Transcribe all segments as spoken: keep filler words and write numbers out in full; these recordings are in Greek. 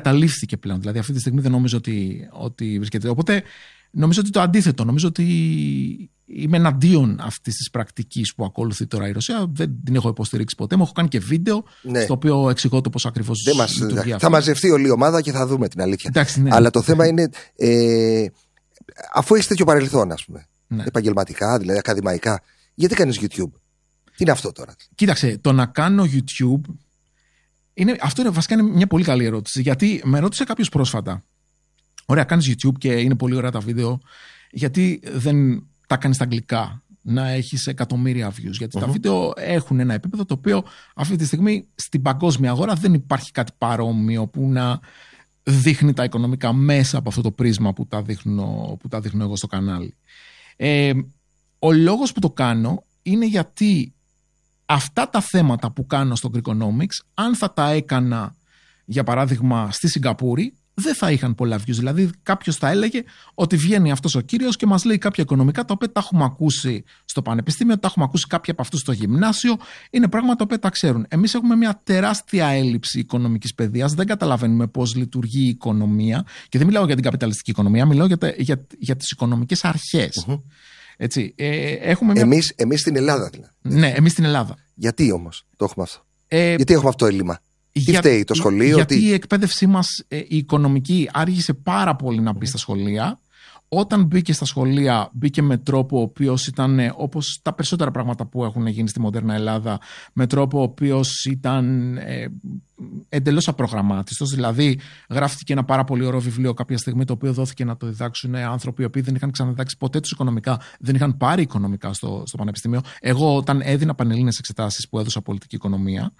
εγκαταλείφθηκε πλέον. Δηλαδή αυτή τη στιγμή δεν νομίζω ότι, ότι βρίσκεται. Οπότε νομίζω ότι το αντίθετο. Νομίζω ότι είμαι εναντίον αυτής της πρακτικής που ακολουθεί τώρα η Ρωσία. Δεν την έχω υποστηρίξει ποτέ. Μου έχω κάνει και βίντεο ναι. στο οποίο εξηγώ το πώς ακριβώς λειτουργεί. Θα μαζευτεί όλη η ομάδα και θα δούμε την αλήθεια. Εντάξει, ναι. Αλλά το θέμα είναι, ε, αφού έχεις τέτοιο παρελθόν, ας πούμε, ναι. επαγγελματικά, δηλαδή ακαδημαϊκά, γιατί κάνεις YouTube? Τι είναι αυτό τώρα? Κοίταξε, το να κάνω YouTube. Είναι, αυτό είναι βασικά είναι μια πολύ καλή ερώτηση. Γιατί με ρώτησε κάποιος πρόσφατα. Ωραία, κάνεις YouTube και είναι πολύ ωραία τα βίντεο. Γιατί δεν τα κάνεις στα αγγλικά, να έχεις εκατομμύρια views? Γιατί uh-huh. τα βίντεο έχουν ένα επίπεδο το οποίο αυτή τη στιγμή στην παγκόσμια αγορά δεν υπάρχει κάτι παρόμοιο που να δείχνει τα οικονομικά μέσα από αυτό το πρίσμα που τα δείχνω, που τα δείχνω εγώ στο κανάλι. Ε, ο λόγος που το κάνω είναι γιατί αυτά τα θέματα που κάνω στο Greekonomics, αν θα τα έκανα για παράδειγμα στη Σιγκαπούρη, δεν θα είχαν πολλά views. Δηλαδή κάποιος θα έλεγε ότι βγαίνει αυτός ο κύριος και μας λέει κάποια οικονομικά τα οποία τα έχουμε ακούσει στο πανεπιστήμιο, τα έχουμε ακούσει κάποιοι από αυτούς στο γυμνάσιο, είναι πράγματα τα οποία τα ξέρουν. Εμείς έχουμε μια τεράστια έλλειψη οικονομικής παιδείας, δεν καταλαβαίνουμε πώς λειτουργεί η οικονομία και δεν μιλάω για την καπιταλιστική οικονομία, μιλάω για, τα, για, για τις οικονομικές αρχές. Mm-hmm. Έτσι, ε, έχουμε μια... εμείς, εμείς στην Ελλάδα δηλαδή. Ναι, εμείς στην Ελλάδα. Γιατί όμως το έχουμε αυτό? Ε, Γιατί έχουμε αυτό το έλλειμμα? Τι για, φταίει, το σχολείο? Γιατί τι... η εκπαίδευσή μας, ε, η οικονομική, άργησε πάρα πολύ να μπει στα σχολεία. Όταν μπήκε στα σχολεία, μπήκε με τρόπο ο οποίος ήταν, ε, όπως τα περισσότερα πράγματα που έχουν γίνει στη μοντέρνα Ελλάδα, με τρόπο ο οποίος ήταν ε, εντελώς απρογραμμάτιστος. Δηλαδή, γράφτηκε ένα πάρα πολύ ωραίο βιβλίο κάποια στιγμή, το οποίο δόθηκε να το διδάξουν άνθρωποι οι οποίοι δεν είχαν ξαναδιδάξει ποτέ τους οικονομικά, δεν είχαν πάρει οικονομικά στο, στο πανεπιστήμιο. Εγώ, όταν έδινα πανελλήνιες εξετάσεις που έδωσα πολιτική οικονομία,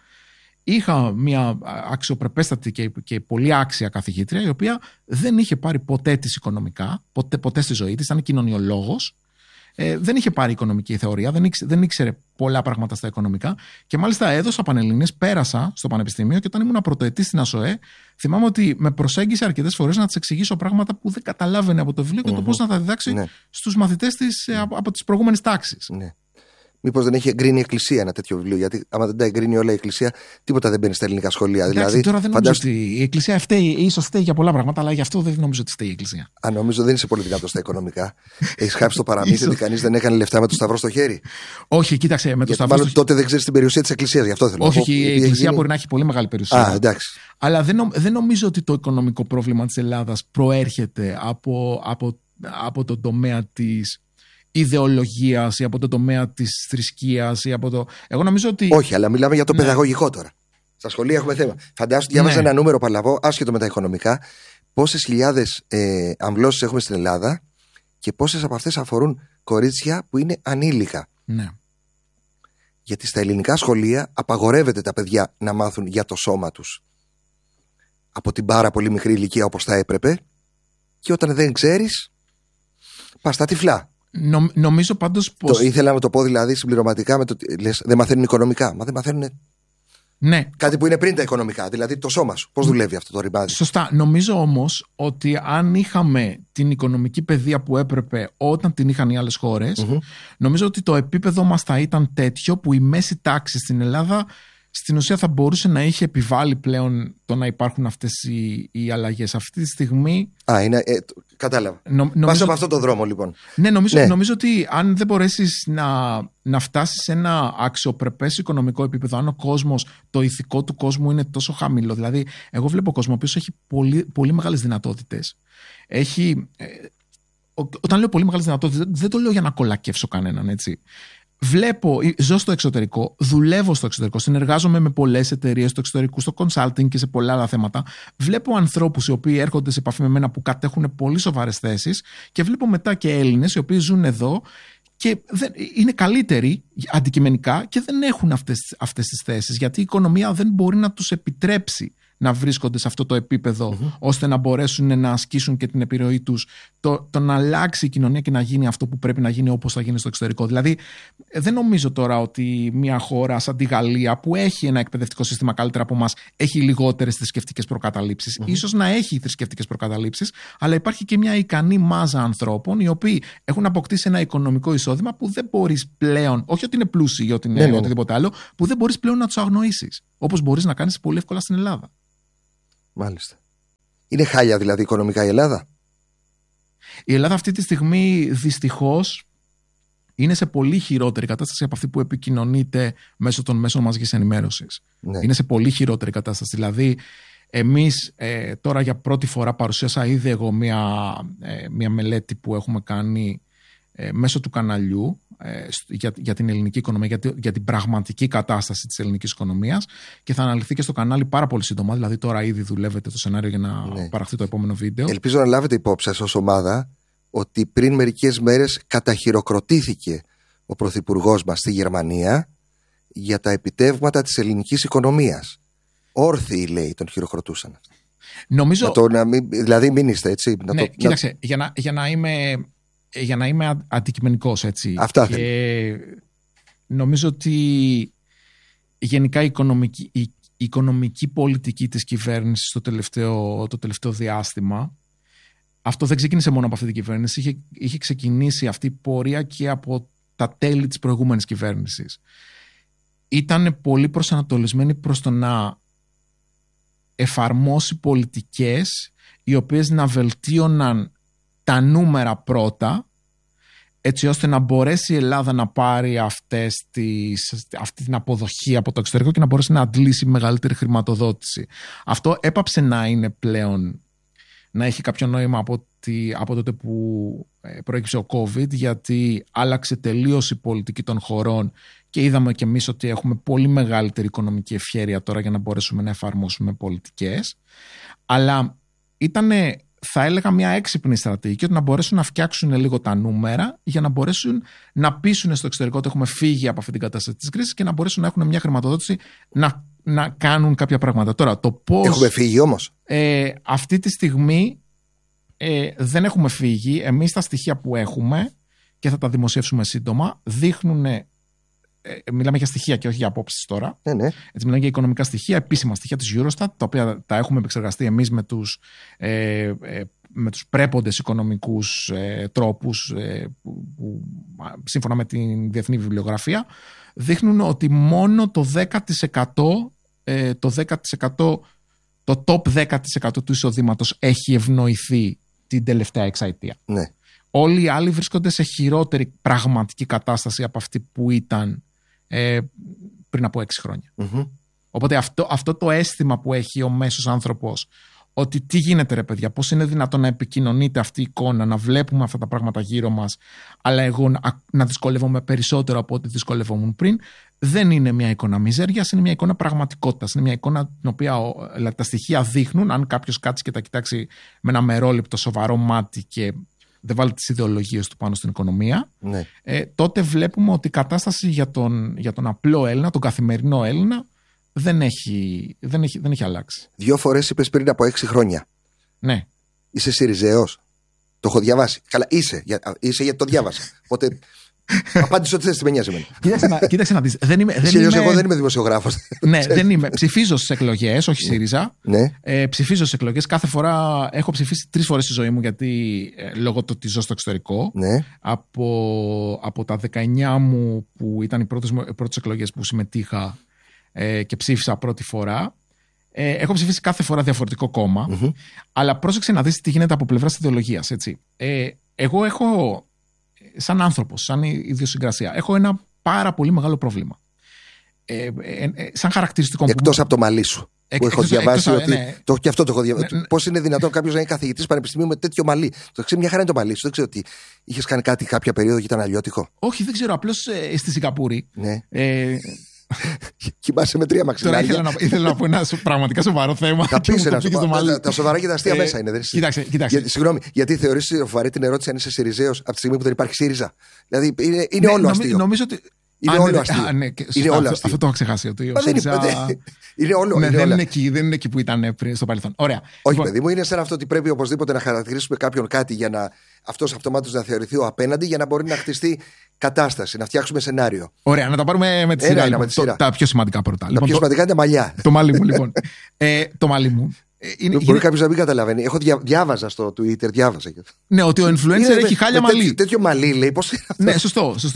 είχα μια αξιοπρεπέστατη και, και πολύ άξια καθηγήτρια, η οποία δεν είχε πάρει ποτέ της οικονομικά, ποτέ, ποτέ στη ζωή της, ήταν κοινωνιολόγος, ε, δεν είχε πάρει οικονομική θεωρία, δεν ήξερε, δεν ήξερε πολλά πράγματα στα οικονομικά και μάλιστα έδωσα πανελλήνιες, πέρασα στο πανεπιστήμιο και όταν ήμουν πρωτοετής στην ΑΣΟΕ, θυμάμαι ότι με προσέγγισε αρκετές φορές να της εξηγήσω πράγματα που δεν καταλάβαινε από το βιβλίο και mm-hmm. το πώς να τα διδάξει ναι. στους μαθητές της από, από τις προηγούμενες τάξεις. Ναι. Μήπως δεν έχει εγκρίνει η Εκκλησία ένα τέτοιο βιβλίο? Γιατί άμα δεν τα εγκρίνει όλα η Εκκλησία, τίποτα δεν μπαίνει στα ελληνικά σχολεία. Εντάξει, δηλαδή, τώρα δεν φαντάσου... νομίζω ότι η Εκκλησία φταίει, ίσως φταίει για πολλά πράγματα, αλλά γι' αυτό δεν νομίζω ότι φταίει η Εκκλησία. Α, νομίζω δεν είσαι πολύ δυνατό στα οικονομικά. Έχει χάψει το παραμύθι ότι κανείς δεν έκανε λεφτά με το σταυρό στο χέρι. Όχι, κοίταξε. Με το σταυρό. Μάλλον στο... τότε δεν ξέρει την περιουσία της Εκκλησίας, γι' αυτό θέλω. Όχι, όχι, η Εκκλησία γίνει... μπορεί να έχει πολύ μεγάλη περιουσία. Α, εντάξει. Αλλά δεν, νο... δεν νομίζω ότι το οικονομικό πρόβλημα της Ελλάδας προέρχεται από, από, από τον τομέα της ιδεολογίας ή από το τομέα της θρησκείας ή από το... Εγώ νομίζω ότι... Όχι, αλλά μιλάμε για το ναι. παιδαγωγικό τώρα. Στα σχολεία έχουμε θέμα. Φαντάσου, διάβαζα ναι. ένα νούμερο παλαβό, άσχετο με τα οικονομικά, πόσες χιλιάδες ε, αμβλώσεις έχουμε στην Ελλάδα και πόσες από αυτές αφορούν κορίτσια που είναι ανήλικα. Ναι. Γιατί στα ελληνικά σχολεία απαγορεύεται τα παιδιά να μάθουν για το σώμα τους από την πάρα πολύ μικρή ηλικία όπως θα έπρεπε, και όταν δεν ξέρεις πας στα τυφλά. Νο, νομίζω πάντως πως... Το ήθελα να το πω δηλαδή συμπληρωματικά με το λες, δεν μαθαίνουν οικονομικά. Μα δεν μαθαίνουν ναι. κάτι που είναι πριν τα οικονομικά. Δηλαδή το σώμα σου. Πώς δουλεύει αυτό το ρημάδι. Σωστά. Νομίζω όμως ότι αν είχαμε την οικονομική παιδεία που έπρεπε όταν την είχαν οι άλλες χώρες, mm-hmm. νομίζω ότι το επίπεδο μας θα ήταν τέτοιο που η μέση τάξη στην Ελλάδα στην ουσία θα μπορούσε να είχε επιβάλει πλέον το να υπάρχουν αυτές οι, οι αλλαγές. Αυτή τη στιγμή... Α, είναι, ε, κατάλαβα. Νο, νομίζω... Πας από αυτόν τον δρόμο λοιπόν. Ναι, νομίζω, ναι. νομίζω ότι αν δεν μπορέσεις να, να φτάσεις σε ένα αξιοπρεπές οικονομικό επίπεδο, αν ο κόσμος, το ηθικό του κόσμου είναι τόσο χαμηλό. Δηλαδή, εγώ βλέπω κόσμο ο οποίος έχει πολύ, πολύ μεγάλες δυνατότητες. Έχει... Ε, όταν λέω πολύ μεγάλες δυνατότητες, δεν το λέω για να κολακεύσω κανέναν, έτσι. Βλέπω, ζω στο εξωτερικό, δουλεύω στο εξωτερικό, συνεργάζομαι με πολλές εταιρείες στο εξωτερικό, στο consulting και σε πολλά άλλα θέματα. Βλέπω ανθρώπους οι οποίοι έρχονται σε επαφή με μένα που κατέχουν πολύ σοβαρές θέσεις και βλέπω μετά και Έλληνες οι οποίοι ζουν εδώ και δεν, είναι καλύτεροι αντικειμενικά και δεν έχουν αυτές, αυτές τις θέσεις, γιατί η οικονομία δεν μπορεί να τους επιτρέψει να βρίσκονται σε αυτό το επίπεδο mm-hmm. ώστε να μπορέσουν να ασκήσουν και την επιρροή τους, το, το να αλλάξει η κοινωνία και να γίνει αυτό που πρέπει να γίνει όπως θα γίνει στο εξωτερικό. Δηλαδή δεν νομίζω τώρα ότι μια χώρα σαν τη Γαλλία που έχει ένα εκπαιδευτικό σύστημα καλύτερα από μας έχει λιγότερες θρησκευτικές προκαταλήψεις. Mm-hmm. Ίσως να έχει θρησκευτικές προκαταλήψεις, αλλά υπάρχει και μια ικανή μάζα ανθρώπων οι οποίοι έχουν αποκτήσει ένα οικονομικό εισόδημα που δεν μπορείς πλέον, όχι ότι είναι πλούσιοι ή ότι είναι ναι, ναι. οτιδήποτε άλλο, που δεν μπορείς πλέον να τους αγνοήσεις, όπως μπορείς να κάνεις πολύ εύκολα στην Ελλάδα. Μάλιστα. Είναι χάλια δηλαδή οικονομικά η Ελλάδα? Η Ελλάδα αυτή τη στιγμή δυστυχώς είναι σε πολύ χειρότερη κατάσταση από αυτή που επικοινωνείται μέσω των μέσων μαζικής ενημέρωσης. Ναι. Είναι σε πολύ χειρότερη κατάσταση. Δηλαδή, εμείς ε, τώρα για πρώτη φορά παρουσίασα ήδη εγώ μια, ε, μια μελέτη που έχουμε κάνει ε, μέσω του καναλιού ε, για, για την ελληνική οικονομία, για, για την πραγματική κατάσταση της ελληνικής οικονομίας, και θα αναλυθεί και στο κανάλι πάρα πολύ σύντομα. Δηλαδή, τώρα ήδη δουλεύετε το σενάριο για να ναι. παραχθεί το επόμενο βίντεο. Ελπίζω να λάβετε υπόψη σας ως ομάδα ότι πριν μερικές μέρες καταχειροκροτήθηκε ο πρωθυπουργός μας στη Γερμανία για τα επιτεύγματα της ελληνικής οικονομίας. Όρθιοι, λέει, τον χειροκροτούσαν. Νομίζω... Να το, να μην, δηλαδή μην είστε έτσι. Να ναι, το, κοίταξε, να... για, να, για, να είμαι, για να είμαι αντικειμενικός, έτσι. Αυτά και θέλω. Νομίζω ότι γενικά η οικονομική, η, η οικονομική πολιτική της κυβέρνησης το τελευταίο, το τελευταίο διάστημα, αυτό δεν ξεκίνησε μόνο από αυτή την κυβέρνηση, είχε, είχε ξεκινήσει αυτή η πορεία και από τα τέλη της προηγούμενης κυβέρνησης. Ήταν πολύ προσανατολισμένη προς το να εφαρμόσει πολιτικές οι οποίες να βελτίωναν τα νούμερα πρώτα, έτσι ώστε να μπορέσει η Ελλάδα να πάρει αυτές τις, αυτή την αποδοχή από το εξωτερικό και να μπορέσει να αντλήσει μεγαλύτερη χρηματοδότηση. Αυτό έπαψε να είναι πλέον, να έχει κάποιο νόημα από, τη, από τότε που προέκυψε ο COVID, γιατί άλλαξε τελείως η πολιτική των χωρών και είδαμε και εμείς ότι έχουμε πολύ μεγαλύτερη οικονομική ευχέρεια τώρα για να μπορέσουμε να εφαρμόσουμε πολιτικές. Αλλά ήταν, θα έλεγα, μια έξυπνη στρατηγική, ότι να μπορέσουν να φτιάξουν λίγο τα νούμερα για να μπορέσουν να πείσουν στο εξωτερικό ότι έχουμε φύγει από αυτή την κατάσταση της κρίσης και να μπορέσουν να έχουν μια χρηματοδότηση να, να κάνουν κάποια πράγματα. Τώρα, το πώς, έχουμε φύγει όμως. Ε, αυτή τη στιγμή ε, δεν έχουμε φύγει. Εμείς τα στοιχεία που έχουμε, και θα τα δημοσιεύσουμε σύντομα, δείχνουν... Ε, μιλάμε για στοιχεία και όχι για απόψεις τώρα. Ναι, ναι. Έτσι, μιλάμε για οικονομικά στοιχεία, επίσημα στοιχεία της Eurostat, τα οποία τα έχουμε επεξεργαστεί εμείς με τους, ε, ε, με τους πρέποντες οικονομικούς ε, τρόπους ε, που, που, σύμφωνα με την διεθνή βιβλιογραφία, δείχνουν ότι μόνο το δέκα τοις εκατό, ε, το δέκα τοις εκατό, το top δέκα τοις εκατό του εισοδήματος έχει ευνοηθεί την τελευταία εξαετία. Ναι. Όλοι οι άλλοι βρίσκονται σε χειρότερη πραγματική κατάσταση από αυτή που ήταν ε, πριν από έξι χρόνια. Mm-hmm. Οπότε αυτό, αυτό το αίσθημα που έχει ο μέσος άνθρωπος, ότι τι γίνεται ρε παιδιά, πώς είναι δυνατόν να επικοινωνείται αυτή η εικόνα, να βλέπουμε αυτά τα πράγματα γύρω μας, αλλά εγώ να, να δυσκολεύομαι περισσότερο από ό,τι δυσκολεύομουν πριν, δεν είναι μια εικόνα μιζέριας, είναι μια εικόνα πραγματικότητας. Είναι μια εικόνα την οποία δηλαδή, τα στοιχεία δείχνουν, αν κάποιος κάτσει και τα κοιτάξει με ένα μερόληπτο σοβαρό μάτι και δεν βάλει τις ιδεολογίες του πάνω στην οικονομία, ναι. ε, τότε βλέπουμε ότι η κατάσταση για τον, για τον απλό Έλληνα, τον καθημερινό Έλληνα, δεν έχει, δεν έχει, δεν έχει αλλάξει. Δύο φορές είπες πριν από έξι χρόνια. Ναι. Είσαι Συριζέος. Το έχω διαβάσει. Καλά, είσαι, για, είσαι γιατί το διάβασα. Οπότε απάντησε ότι θες, με νοιάζει εμένα. Κοίταξε να, κοίταξε να δεις. Δεν είμαι, δεν Serious, είμαι... εγώ δεν είμαι δημοσιογράφος. Ναι, δεν είμαι. Ψηφίζω στις εκλογές, όχι ΣΥΡΙΖΑ. Ναι. Ε, ψηφίζω στις εκλογές. Κάθε φορά έχω ψηφίσει τρεις φορές στη ζωή μου, γιατί ε, λόγω του ότι ζω στο εξωτερικό. Ναι. Από, από τα δεκαεννιά μου που ήταν οι πρώτες, πρώτες εκλογές που συμμετείχα ε, και ψήφισα πρώτη φορά. Ε, έχω ψηφίσει κάθε φορά διαφορετικό κόμμα. Mm-hmm. Αλλά πρόσεξε να δεις τι γίνεται από πλευράς ιδεολογίας. Ε, εγώ έχω, σαν άνθρωπος, σαν ιδιοσυγκρασία, έχω ένα πάρα πολύ μεγάλο πρόβλημα. Ε, ε, ε, σαν χαρακτηριστικό. Εκτός που... από το μαλλί σου. Εκ, που έχω εκτός, διαβάσει εκτός, ότι. ναι. Το, και αυτό το έχω διαβάσει. Ναι, ναι. Πώς είναι δυνατόν κάποιος να είναι καθηγητής πανεπιστημίου με τέτοιο μαλλί. Το ξέρω, μια χαρά είναι το μαλλί σου. Δεν ξέρω ότι είχες κάνει κάτι κάποια περίοδο και ήταν αλλιώτικο. Όχι, δεν ξέρω. Απλώς ε, στη Σιγκαπούρη. Ναι. Ε, Κοιμάσαι με τρία μαξιλάρια. Τώρα ήθελα να, ήθελα να πω ένα πραγματικά σοβαρό θέμα. Θα πεις ένα σοβαρό. Τα σοβαρά και τα αστεία ε, μέσα είναι. Δεν κοίταξε, κοίταξε. Για, συγγνώμη, γιατί θεωρείς σοβαρή την ερώτηση αν είσαι Συριζέος από τη στιγμή που δεν υπάρχει ΣΥΡΙΖΑ. Δηλαδή είναι, είναι ναι, όλο αστείο. Νομίζω ότι. Είναι Α, όλο ναι, αστείο. Α, ναι, και, είναι όλο αστείο. Αυτό το έχω ξεχάσει. Ότι Μα δεν είναι, είναι όλο. Ναι, είναι δεν, όλα. είναι εκεί, δεν είναι εκεί που ήταν πριν στο παρελθόν. Ωραία. Όχι, λοιπόν, παιδί μου, είναι σαν αυτό ότι πρέπει οπωσδήποτε να χαρακτηρίσουμε κάποιον κάτι για να αυτός αυτομάτως να θεωρηθεί ο απέναντι, για να μπορεί να χτιστεί κατάσταση, να φτιάξουμε σενάριο. Ωραία, να τα πάρουμε με τη Ένα, σειρά. ένα, Λοιπόν, με τη σειρά. Το, τα πιο σημαντικά πρώτα. Τα Λοιπόν, πιο το, σημαντικά είναι τα μαλλιά. Το μαλλί μου, λοιπόν. ε, το μαλλί μου. Είναι, μπορεί είναι... κάποιος να μην καταλαβαίνει. Έχω δια, διάβαζα στο Twitter, διάβαζα. Ναι, ότι ο influencer είναι, έχει χάλια μαλλί. Τέτοιο, τέτοιο μαλλί, λέει. Πώς... Ναι, σωστό, σωστό.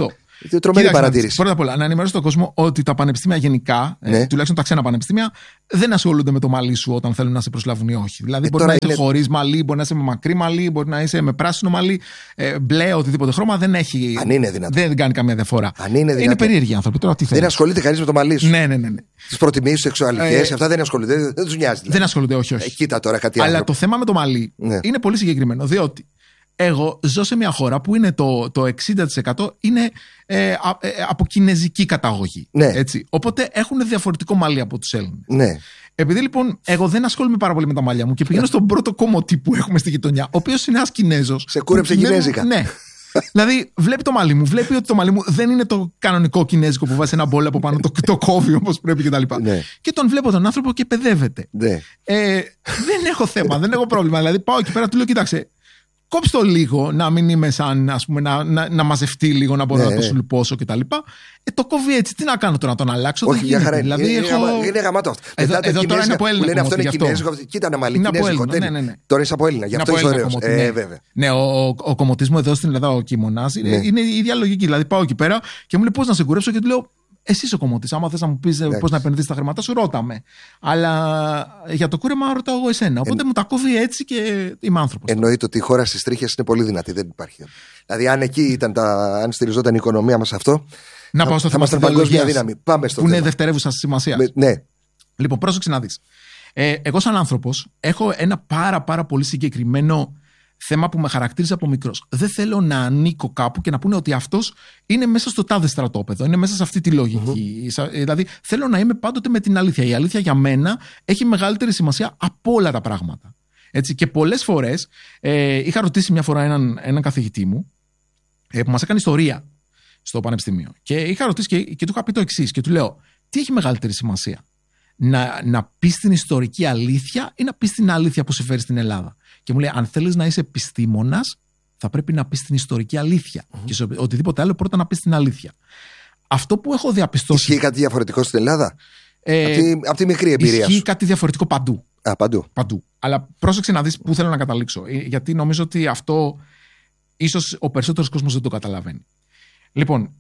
Τρομερή παρατήρηση. Πρώτα απ' όλα, να ενημερώσω τον κόσμο ότι τα πανεπιστήμια γενικά, ναι. ε, τουλάχιστον τα ξένα πανεπιστήμια, δεν ασχολούνται με το μαλλί σου όταν θέλουν να σε προσλάβουν ή όχι. Δηλαδή, ε, μπορεί να είσαι είναι... χωρίς μαλλί, μπορεί να είσαι με μακρύ μαλλί, μπορεί να είσαι με πράσινο μαλλί, ε, μπλε, οτιδήποτε χρώμα. Δεν έχει. Αν είναι δυνατό. Δεν κάνει καμία διαφορά. Αν είναι δυνατό. Είναι περίεργοι άνθρωποι. Τώρα, τι δεν ασχολείται κανείς με το μαλλί σου. Ναι, ναι, ναι. ναι. Τις προτιμήσεις σεξουαλικές, ε, αυτά δεν ασχολούνται. Δεν, δεν τους νοιάζει. Δηλαδή. Δεν ασχολούνται, όχι, όχι. Ε, κοίτα τώρα κάτι άλλο. Αλλά το θέμα με το μαλλί ναι. είναι πολύ συγκεκριμένο. Διότι εγώ ζω σε μια χώρα που είναι το, το εξήντα τοις εκατό είναι ε, α, ε, από κινεζική καταγωγή. Ναι. Έτσι. Οπότε έχουν διαφορετικό μαλλί από τους Έλληνες. Ναι. Επειδή λοιπόν εγώ δεν ασχολούμαι πάρα πολύ με τα μαλλιά μου και πηγαίνω στον πρώτο κομμωτή που έχουμε στη γειτονιά, ο οποίος είναι ένας Κινέζος. Σε κούρεψε κινέζικα. Ναι. Δηλαδή βλέπει το μαλλί μου, βλέπει ότι το μαλλί μου δεν είναι το κανονικό κινέζικο που βάζει ένα μπόλ από πάνω, το, το κόβει όπως πρέπει κτλ. Ναι. Και τον βλέπω τον άνθρωπο και παιδεύεται. Ναι. Ε, δεν έχω θέμα, δεν έχω πρόβλημα. Δηλαδή πάω εκεί πέρα, του λέω: κοίταξε, κόψτε το λίγο, να μην είμαι σαν, ας πούμε, να, να, να μαζευτεί λίγο, να μπορώ ναι, να το σουλουπώσω κτλ. Ε, το κόβει έτσι. Τι να κάνω τώρα, να τον αλλάξω? Όχι, για χαρά. Δηλαδή, είναι, έχω... είναι γαμάτο αυτό. Εδώ, εδώ, εδώ τώρα είναι από Έλληνα. Λένε αυτό είναι κινέζικο. Κοίτα να μαλλί. Ναι, ναι, ναι. Τώρα είσαι από Έλληνα. Γι' αυτό είσαι ωραίος. Ε, βέβαια. Ναι, ο, ο, ο κομμωτής μου εδώ στην Ελλάδα, ο Κιμονάς, ναι. είναι η ίδια λογική. Δηλαδή πάω εκεί πέρα και μου λέει πώς να σε κουρέψω και του λέω: εσύ είσαι ο κομμωτής. Άμα θες να μου πεις πώς να επενδύσεις τα χρήματά σου, ρώτα με. Αλλά για το κούρεμα ρωτάω εγώ εσένα. Οπότε Εν... μου τα κόβει έτσι και είμαι άνθρωπος. Εννοείται ότι η χώρα στις τρίχες είναι πολύ δυνατή. Δεν υπάρχει. Δηλαδή, αν εκεί ήταν τα... αν στηριζόταν η οικονομία μας αυτό. Να πάω στο θέμα της παγκόσμια δύναμη. Πάμε στο που θέμα. Είναι δευτερεύουσα σημασία. Ναι. Λοιπόν, πρόσεξε να δεις. Ε, εγώ, σαν άνθρωπος, έχω ένα πάρα, πάρα πολύ συγκεκριμένο θέμα που με χαρακτήριζε από μικρός. Δεν θέλω να ανήκω κάπου και να πούνε ότι αυτός είναι μέσα στο τάδε στρατόπεδο, είναι μέσα σε αυτή τη λογική. Mm-hmm. Δηλαδή, θέλω να είμαι πάντοτε με την αλήθεια. Η αλήθεια για μένα έχει μεγαλύτερη σημασία από όλα τα πράγματα. Έτσι, και πολλές φορές ε, είχα ρωτήσει μια φορά έναν, έναν καθηγητή μου ε, που μας έκανε ιστορία στο πανεπιστήμιο. Και είχα ρωτήσει και, και του είχα πει το εξής. Και του λέω: τι έχει μεγαλύτερη σημασία, να, να πεις την ιστορική αλήθεια ή να πεις την αλήθεια που συμφέρει στην Ελλάδα? Και μου λέει: αν θέλεις να είσαι επιστήμονας, θα πρέπει να πεις την ιστορική αλήθεια. Mm-hmm. Και σε οτιδήποτε άλλο, πρώτα να πεις την αλήθεια. Αυτό που έχω διαπιστώσει. Ισχύει κάτι διαφορετικό στην Ελλάδα? Ε, από, τη, από τη μικρή εμπειρία ισχύει σου. κάτι διαφορετικό παντού. Α, παντού. παντού. Αλλά πρόσεξε να δεις πού θέλω να καταλήξω. Γιατί νομίζω ότι αυτό ίσως ο περισσότερος κόσμος δεν το καταλαβαίνει. Λοιπόν,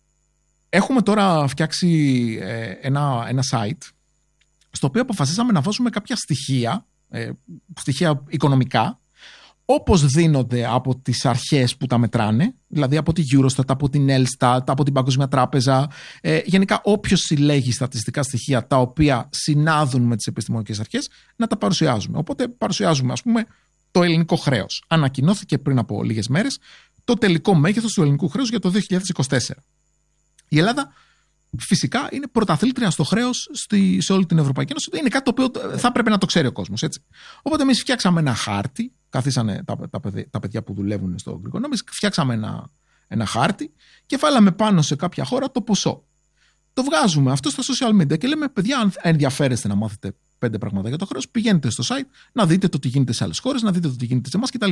έχουμε τώρα φτιάξει ε, ένα, ένα site στο οποίο αποφασίσαμε να βάζουμε κάποια στοιχεία, ε, στοιχεία οικονομικά, όπως δίνονται από τις αρχές που τα μετράνε, δηλαδή από τη Eurostat, από την Elstat, από την Παγκόσμια Τράπεζα, ε, γενικά όποιος συλλέγει στατιστικά στοιχεία τα οποία συνάδουν με τις επιστημονικές αρχές, να τα παρουσιάζουμε. Οπότε παρουσιάζουμε, ας πούμε, το ελληνικό χρέος. Ανακοινώθηκε πριν από λίγες μέρες το τελικό μέγεθος του ελληνικού χρέους για το δύο χιλιάδες είκοσι τέσσερα. Η Ελλάδα φυσικά είναι πρωταθλήτρια στο χρέος σε όλη την Ευρωπαϊκή Ένωση. Είναι κάτι το οποίο θα έπρεπε να το ξέρει ο κόσμος. Έτσι. Οπότε εμείς φτιάξαμε ένα χάρτη. Καθίσανε τα, τα, παιδιά, τα παιδιά που δουλεύουν στο Greekonomics, φτιάξαμε ένα, ένα χάρτη και βάλαμε πάνω σε κάποια χώρα το ποσό. Το βγάζουμε αυτό στα social media και λέμε: παιδιά, αν ενδιαφέρεστε να μάθετε πέντε πράγματα για το χρέος, πηγαίνετε στο site να δείτε το τι γίνεται σε άλλες χώρες, να δείτε το τι γίνεται σε εμάς κτλ.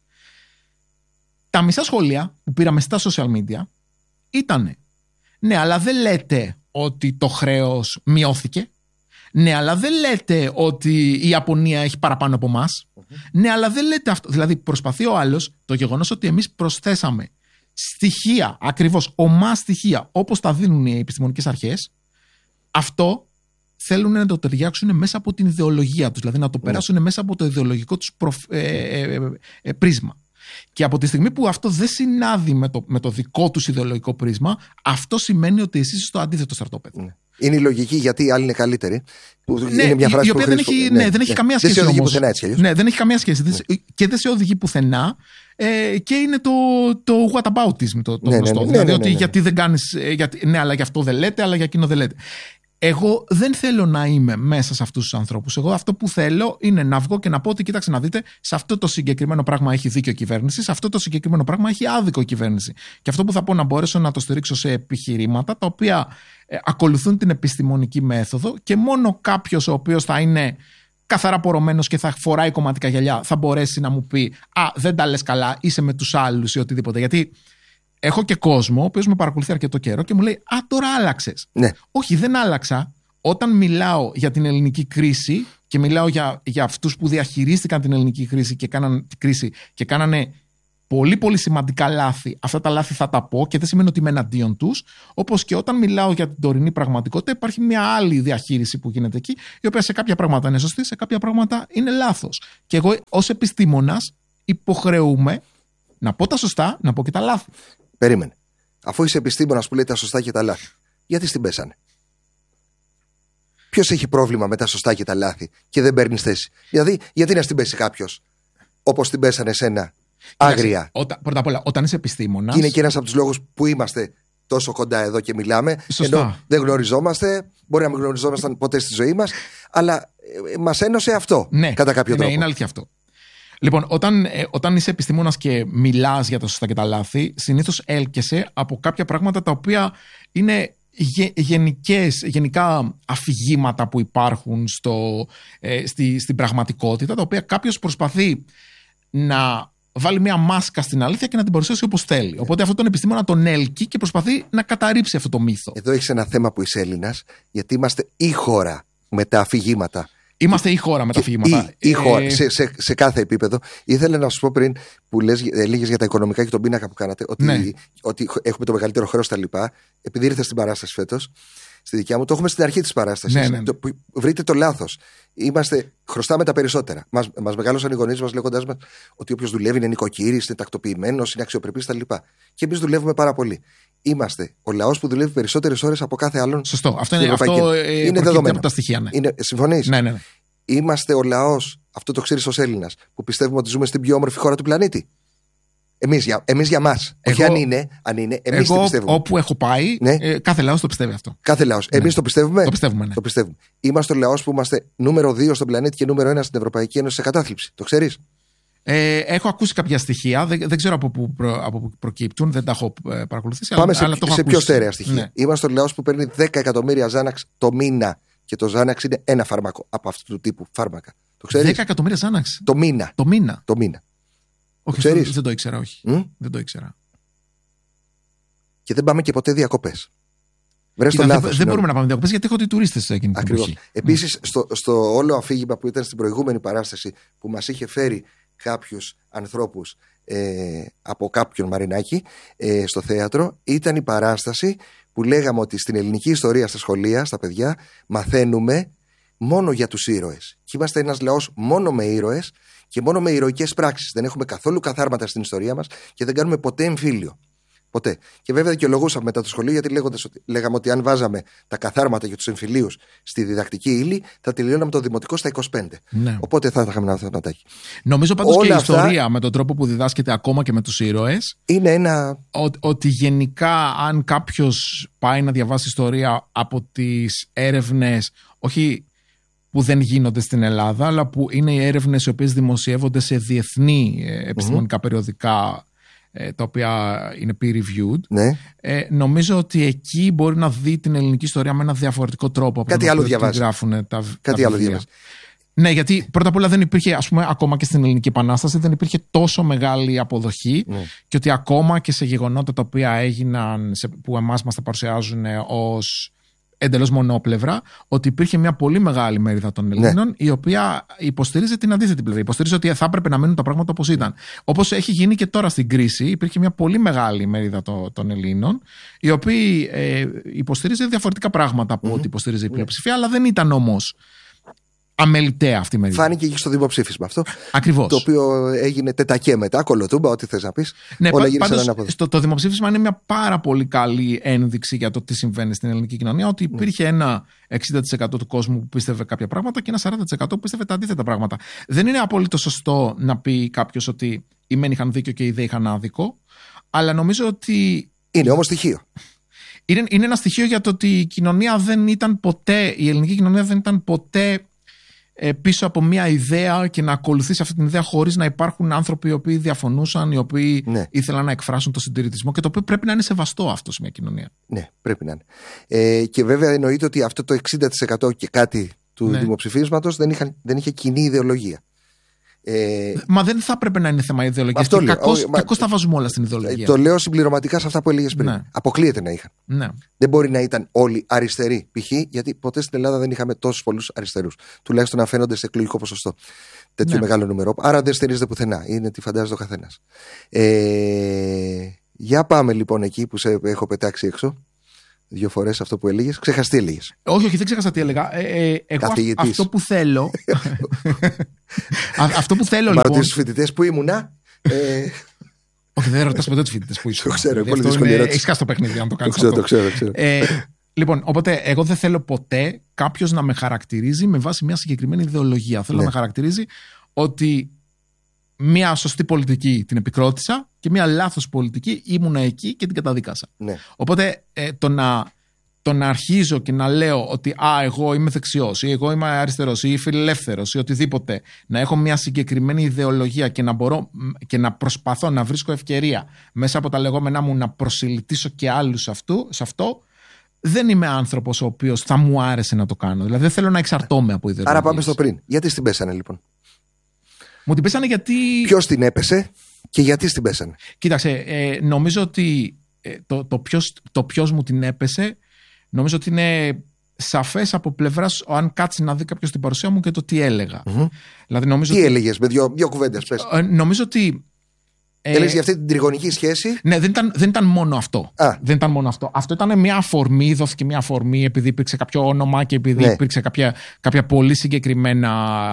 Τα μισά σχόλια που πήραμε στα social media ήταν: ναι, αλλά δεν λέτε ότι το χρέος μειώθηκε. Ναι, αλλά δεν λέτε ότι η Ιαπωνία έχει παραπάνω από εμάς. Mm-hmm. Ναι, αλλά δεν λέτε αυτό. Δηλαδή, προσπαθεί ο άλλος το γεγονός ότι εμείς προσθέσαμε στοιχεία, ακριβώς ομά στοιχεία, όπως τα δίνουν οι επιστημονικές αρχές, αυτό θέλουν να το ταιριάξουν μέσα από την ιδεολογία τους. Δηλαδή, να το περάσουν mm. μέσα από το ιδεολογικό τους προφ... ε, ε, ε, ε, πρίσμα. Και από τη στιγμή που αυτό δεν συνάδει με το, με το δικό τους ιδεολογικό πρίσμα, αυτό σημαίνει ότι εσείς είστε στο αντίθετο στρατόπεδο. Mm. Είναι η λογική γιατί οι άλλοι είναι καλύτεροι. Που ναι, είναι μια φράση η οποία δεν έχει, ναι, ναι, δεν έχει ναι. καμία σχέση. Δεν σε οδηγεί όμως. πουθενά έτσι. Ναι, δεν έχει καμία σχέση. Ναι. Και δεν σε οδηγεί πουθενά. Ε, και είναι το, το whataboutism το, το ναι, γνωστό. Ναι, ναι, δηλαδή ναι, ναι, ότι ναι. γιατί δεν κάνεις. Γιατί, ναι, αλλά γι' αυτό δεν λέτε, αλλά για εκείνο δεν λέτε. Εγώ δεν θέλω να είμαι μέσα σε αυτούς τους ανθρώπους. Εγώ αυτό που θέλω είναι να βγω και να πω ότι κοίταξε να δείτε, σε αυτό το συγκεκριμένο πράγμα έχει δίκιο η κυβέρνηση, σε αυτό το συγκεκριμένο πράγμα έχει άδικο η κυβέρνηση. Και αυτό που θα πω να μπορέσω να το στηρίξω σε επιχειρήματα τα οποία ε, ακολουθούν την επιστημονική μέθοδο και μόνο κάποιος ο οποίος θα είναι καθαρά πορωμένος και θα φοράει κομματικά γυαλιά θα μπορέσει να μου πει «Α, δεν τα λες καλά, είσαι με τους άλλους» ή οτιδήποτε. Γιατί έχω και κόσμο ο οποίος με παρακολουθεί αρκετό καιρό και μου λέει «Α, τώρα άλλαξες». Ναι. Όχι, δεν άλλαξα. Όταν μιλάω για την ελληνική κρίση και μιλάω για, για αυτούς που διαχειρίστηκαν την ελληνική κρίση και κάνανε, κρίση και κάνανε πολύ πολύ σημαντικά λάθη. Αυτά τα λάθη θα τα πω και δεν σημαίνει ότι είμαι εναντίον τους. Όπως και όταν μιλάω για την τωρινή πραγματικότητα, υπάρχει μια άλλη διαχείριση που γίνεται εκεί, η οποία σε κάποια πράγματα είναι σωστή, σε κάποια πράγματα είναι λάθος. Και εγώ ως επιστήμονας υποχρεούμαι να πω τα σωστά, να πω και τα λάθη. Περίμενε. Αφού είσαι επιστήμονας που λέει τα σωστά και τα λάθη, γιατί στην πέσανε? Ποιος έχει πρόβλημα με τα σωστά και τα λάθη και δεν παίρνει θέση? Δηλαδή, γιατί να στην πέσει κάποιος όπως την πέσανε εσένα, άγρια? Όταν, πρώτα απ' όλα, όταν είσαι επιστήμονας. Και είναι και ένας από τους λόγους που είμαστε τόσο κοντά εδώ και μιλάμε. Σωστά. Ενώ δεν γνωριζόμαστε, μπορεί να μην γνωριζόμασταν ποτέ στη ζωή μας, αλλά ε, μας ένωσε αυτό. Ναι, κατά κάποιο ναι, τρόπο. Είναι αλήθεια αυτό. Λοιπόν, όταν, ε, όταν είσαι επιστήμονας και μιλάς για τα σωστά και τα λάθη, συνήθως έλκεσαι από κάποια πράγματα τα οποία είναι γε, γενικές, γενικά αφηγήματα που υπάρχουν στο, ε, στη, στην πραγματικότητα, τα οποία κάποιος προσπαθεί να βάλει μια μάσκα στην αλήθεια και να την παρουσιάσει όπως θέλει. Οπότε αυτόν τον επιστήμονα τον έλκει και προσπαθεί να καταρρύψει αυτό το μύθο. Εδώ έχεις ένα θέμα που είσαι Έλληνας, γιατί είμαστε η χώρα με τα αφηγήματα. Είμαστε η χώρα με τα αφηγήματα. Η, η χώρα, ε... σε, σε, σε κάθε επίπεδο. Ήθελα να σου πω πριν που λες, έλεγες για τα οικονομικά και τον πίνακα που κάνατε, ότι, ναι. ότι έχουμε το μεγαλύτερο χρέος στα λοιπά. Επειδή ήρθα στην παράσταση φέτος, στη δικιά μου, το έχουμε στην αρχή της παράστασης. Ναι, ναι. Το, βρείτε το λάθος. Είμαστε, χρωστάμε τα περισσότερα. Μας, μας μεγάλωσαν οι γονείς μας λέγοντας μας ότι όποιος δουλεύει είναι νοικοκύρης, είναι τακτοποιημένος, είναι αξιοπρεπής τα λοιπά. Και εμείς δουλεύουμε πάρα πολύ. Είμαστε ο λαός που δουλεύει περισσότερες ώρες από κάθε άλλον. Σωστό. Αυτό είναι, αυτό, ε, είναι δεδομένο από τα στοιχεία. Ναι. Είναι, συμφωνείς? Ναι, ναι, ναι. Είμαστε ο λαός, αυτό το ξέρεις ως Έλληνας, που πιστεύουμε ότι ζούμε στην πιο όμορφη χώρα του πλανήτη. Εμείς για, εμείς για μας. Εγώ, όχι αν είναι, αν είναι εμείς το πιστεύουμε. Όπου έχω πάει, ναι. ε, κάθε λαός το πιστεύει αυτό. Κάθε λαός. Ναι. Εμείς το πιστεύουμε. Το πιστεύουμε, ναι. Το πιστεύουμε. Είμαστε ο λαός που είμαστε νούμερο δύο στον πλανήτη και νούμερο ένα στην Ευρωπαϊκή Ένωση σε κατάθλιψη. Το ξέρεις? Ε, έχω ακούσει κάποια στοιχεία, δεν, δεν ξέρω από πού προ, προκύπτουν, δεν τα έχω ε, παρακολουθήσει. Πάμε αλλά, σε, αλλά το έχω σε ακούσει. πιο στέρεα στοιχεία. Ναι. Είμαστε ο λαός που παίρνει δέκα εκατομμύρια Ζάναξ το μήνα. Και το Ζάναξ είναι ένα φάρμακο από αυτού του τύπου φάρμακα. Το ξέρεις? δέκα εκατομμύρια Ζάναξ. Το μήνα. Το μήνα. Το μήνα. Όχι, το δεν το ήξερα, όχι. Mm? Δεν το ήξερα. Και δεν πάμε και ποτέ διακοπές. Βρες το δεν λάθος, δεν μπορούμε να πάμε διακοπές γιατί έχω ότι οι τουρίστες εκείνη την Ακριβώς. εποχή. Επίσης, Mm. στο, στο όλο αφήγημα που ήταν στην προηγούμενη παράσταση που μας είχε φέρει κάποιους ανθρώπους ε, από κάποιον Μαρινάκη ε, στο θέατρο, ήταν η παράσταση που λέγαμε ότι στην ελληνική ιστορία στα σχολεία, στα παιδιά, μαθαίνουμε μόνο για τους ήρωες. Και είμαστε ένας λαός μόνο με ήρωες και μόνο με ηρωικές πράξεις. Δεν έχουμε καθόλου καθάρματα στην ιστορία μας και δεν κάνουμε ποτέ εμφύλιο. Ποτέ. Και βέβαια δικαιολογούσαμε μετά το σχολείο, γιατί λέγοντας ότι, λέγαμε ότι αν βάζαμε τα καθάρματα για τους εμφυλίους στη διδακτική ύλη, θα τελειώναμε το δημοτικό στα είκοσι πέντε. Ναι. Οπότε θα είχαμε ένα θεματάκι. Νομίζω πάντως Όλα και η αυτά... ιστορία με τον τρόπο που διδάσκεται ακόμα και με τους ήρωες. Είναι ένα. Ό, ότι γενικά, αν κάποιος πάει να διαβάσει ιστορία από τις έρευνες, όχι που δεν γίνονται στην Ελλάδα, αλλά που είναι οι έρευνες οι οποίες δημοσιεύονται σε διεθνή επιστημονικά mm-hmm. περιοδικά, τα οποία είναι peer-reviewed, ναι. ε, νομίζω ότι εκεί μπορεί να δει την ελληνική ιστορία με ένα διαφορετικό τρόπο από Κάτι άλλο διαβάζει. Γράφουν τα, Κάτι τα άλλο διαβάζει. Ναι, γιατί πρώτα απ' όλα δεν υπήρχε, ας πούμε, ακόμα και στην Ελληνική Επανάσταση, δεν υπήρχε τόσο μεγάλη αποδοχή ναι. και ότι ακόμα και σε γεγονότα τα οποία έγιναν, σε, που εμάς μας τα παρουσιάζουν ως εντελώς μονόπλευρα, ότι υπήρχε μια πολύ μεγάλη μερίδα των Ελλήνων, ναι. η οποία υποστηρίζει την αντίθετη πλευρά. Υποστηρίζει ότι θα έπρεπε να μείνουν τα πράγματα όπως ήταν. Όπως έχει γίνει και τώρα στην κρίση, υπήρχε μια πολύ μεγάλη μερίδα το, των Ελλήνων, η οποία ε, υποστηρίζει διαφορετικά πράγματα από mm-hmm. ό,τι υποστηρίζει η πλειοψηφία, αλλά δεν ήταν όμως αμεληταία αυτή η μερίδα. Φάνηκε και στο δημοψήφισμα αυτό. Ακριβώς. Το οποίο έγινε τετακέ μετά, κολοτούμπα, ό,τι θες να πεις. Ναι, όλα πάντως, στο, το δημοψήφισμα είναι μια πάρα πολύ καλή ένδειξη για το τι συμβαίνει στην ελληνική κοινωνία. Ότι υπήρχε mm. ένα εξήντα τοις εκατό του κόσμου που πίστευε κάποια πράγματα και ένα σαράντα τοις εκατό που πίστευε τα αντίθετα πράγματα. Δεν είναι απόλυτο σωστό να πει κάποιος ότι οι μεν είχαν δίκιο και οι δε είχαν άδικο, αλλά νομίζω ότι. Είναι όμως στοιχείο. Είναι, είναι ένα στοιχείο για το ότι η κοινωνία δεν ήταν ποτέ, η ελληνική κοινωνία δεν ήταν ποτέ πίσω από μια ιδέα και να ακολουθήσει αυτή την ιδέα χωρίς να υπάρχουν άνθρωποι οι οποίοι διαφωνούσαν, οι οποίοι ναι. ήθελαν να εκφράσουν το συντηρητισμό και το οποίο πρέπει να είναι σεβαστό αυτό σε μια κοινωνία. Ναι, πρέπει να είναι. Ε, και βέβαια εννοείται ότι αυτό το εξήντα τοις εκατό και κάτι του ναι. δημοψηφίσματος δεν, είχαν, δεν είχε κοινή ιδεολογία. Ε, μα δεν θα έπρεπε να είναι θέμα ιδεολογίας. Κακώς τα βάζουμε όλα στην ιδεολογία. Το λέω συμπληρωματικά σε αυτά που έλεγες πριν. Ναι. Αποκλείεται να είχαν. Ναι. Δεν μπορεί να ήταν όλοι αριστεροί. Π.χ. γιατί ποτέ στην Ελλάδα δεν είχαμε τόσους πολλούς αριστερούς. Τουλάχιστον να φαίνονται σε εκλογικό ποσοστό. Τέτοιο ναι. μεγάλο νούμερο. Άρα δεν στηρίζεται πουθενά. Είναι τι φαντάζεται ο καθένας. Ε, για πάμε λοιπόν εκεί που σε έχω πετάξει έξω. Δύο φορές αυτό που έλεγες. Ξέχασες τι έλεγες. Όχι, όχι, δεν ξέχασα τι έλεγα. Ε, ε, εγώ Καθηγητής. αυτό που θέλω. αυτό που θέλω Μα λοιπόν. ρωτήσεις τους φοιτητές που ήμουνα. ε... όχι, δεν ρωτάς ποτέ τους φοιτητές που ήσουν. Το ξέρω, πολύ δύσκολη ερώτηση. Έχεις χάσει το παιχνίδι, αν το κάνεις. Το ξέρω, το ξέρω. Το ξέρω. Ε, λοιπόν, οπότε εγώ δεν θέλω ποτέ κάποιος να με χαρακτηρίζει με βάση μια συγκεκριμένη ιδεολογία. Θέλω Ναι. να με χαρακτηρίζει ότι μια σωστή πολιτική την επικρότησα και μια λάθος πολιτική ήμουνα εκεί και την καταδίκασα. Ναι. Οπότε ε, το, να, το να αρχίζω και να λέω ότι α, εγώ είμαι δεξιός ή εγώ είμαι αριστερός ή φιλελεύθερος ή οτιδήποτε, να έχω μια συγκεκριμένη ιδεολογία και να μπορώ και να προσπαθώ να βρίσκω ευκαιρία μέσα από τα λεγόμενά μου να προσελητήσω και άλλους αυτού, σε αυτό, δεν είμαι άνθρωπος ο οποίος θα μου άρεσε να το κάνω. Δηλαδή δεν θέλω να εξαρτώμαι από ιδεολογίες. Άρα πάμε στο πριν. Γιατί στην πέσανε λοιπόν. Μου την πέσανε γιατί. Ποιος την έπεσε και γιατί στην πέσανε. Κοίταξε, ε, νομίζω ότι ε, το, το, ποιος, το ποιος μου την έπεσε, νομίζω ότι είναι σαφές από πλευράς αν κάτσει να δει κάποιος την παρουσία μου και το τι έλεγα. Mm-hmm. Δηλαδή, νομίζω τι ότι, έλεγες με δύο, δύο κουβέντες, πες. Ε, νομίζω ότι. Ε, έλεγες για αυτή την τριγωνική σχέση. Ναι, δεν ήταν, δεν ήταν μόνο αυτό. Α. Δεν ήταν μόνο αυτό. Αυτό ήταν μια αφορμή, δόθηκε μια αφορμή επειδή υπήρξε κάποιο όνομα και επειδή ναι. υπήρξε κάποια, κάποια πολύ συγκεκριμένα.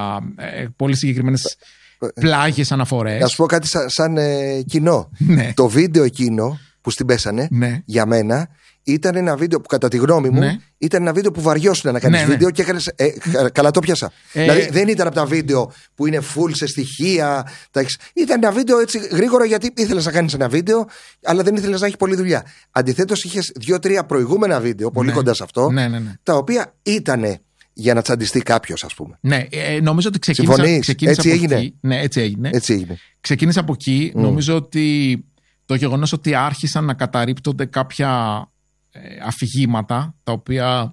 Ε, πολύ συγκεκριμένες πλάγιες αναφορές. Να σου πω κάτι σαν, σαν ε, κοινό. Ναι. Το βίντεο εκείνο που στην πέσανε, ναι. για μένα, ήταν ένα βίντεο που κατά τη γνώμη μου ναι. ήταν ένα βίντεο που βαριώσουν να κάνεις ναι, βίντεο ναι. και έκανες. Ε, καλά, το πιάσα. Ε, δηλαδή δεν ήταν από τα βίντεο που είναι full σε στοιχεία. Τα έχεις, ήταν ένα βίντεο έτσι γρήγορα γιατί ήθελες να κάνεις ένα βίντεο, αλλά δεν ήθελες να έχει πολλή δουλειά. Αντιθέτως, είχες δύο-τρία προηγούμενα βίντεο, πολύ ναι. κοντά σε αυτό, ναι, ναι, ναι. τα οποία ήταν για να τσαντιστεί κάποιος, ας πούμε. Ναι, ε, νομίζω ότι ξεκίνησα, ξεκίνησα έτσι από έγινε. εκεί. Ναι, έτσι έγινε. Έτσι έγινε. Ξεκίνησα από εκεί. Mm. Νομίζω ότι το γεγονός ότι άρχισαν να καταρρίπτονται κάποια ε, αφηγήματα τα οποία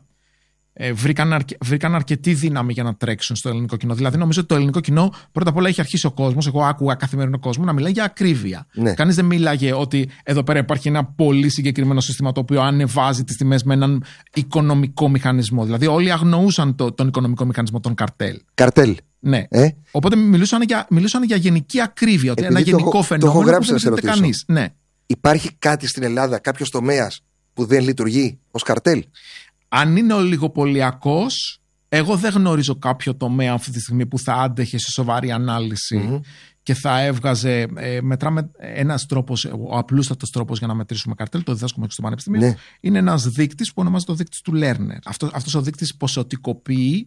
ε, βρήκαν, αρκε, βρήκαν αρκετή δύναμη για να τρέξουν στο ελληνικό κοινό. Δηλαδή, νομίζω ότι το ελληνικό κοινό πρώτα απ' όλα είχε αρχίσει ο κόσμος, εγώ άκουγα καθημερινό κόσμο, να μιλάει για ακρίβεια. Ναι. Κανείς δεν μίλαγε ότι εδώ πέρα υπάρχει ένα πολύ συγκεκριμένο σύστημα το οποίο ανεβάζει τις τιμές με έναν οικονομικό μηχανισμό. Δηλαδή, όλοι αγνοούσαν το, τον οικονομικό μηχανισμό των καρτέλ. Καρτέλ. Ναι. Ε? Οπότε μιλούσαν για, μιλούσαν για γενική ακρίβεια, ότι Επειδή ένα γενικό το, φαινόμενο το έχω γράψει που δεν ξέρετε κανείς. Ναι. Υπάρχει κάτι στην Ελλάδα, κάποιος τομέας που δεν λειτουργεί ως καρτέλ. Αν είναι ολιγοπωλιακός, εγώ δεν γνωρίζω κάποιο τομέα αυτή τη στιγμή που θα άντεχε σε σοβαρή ανάλυση mm-hmm. και θα έβγαζε. Ε, μετράμε ένας τρόπος, ο απλούστατος τρόπος για να μετρήσουμε καρτέλ, το διδάσκουμε στο Πανεπιστήμιο, ναι. είναι ένας δείκτης που ονομάζεται ο δείκτης του Lerner. Αυτό, αυτός ο δείκτης ποσοτικοποιεί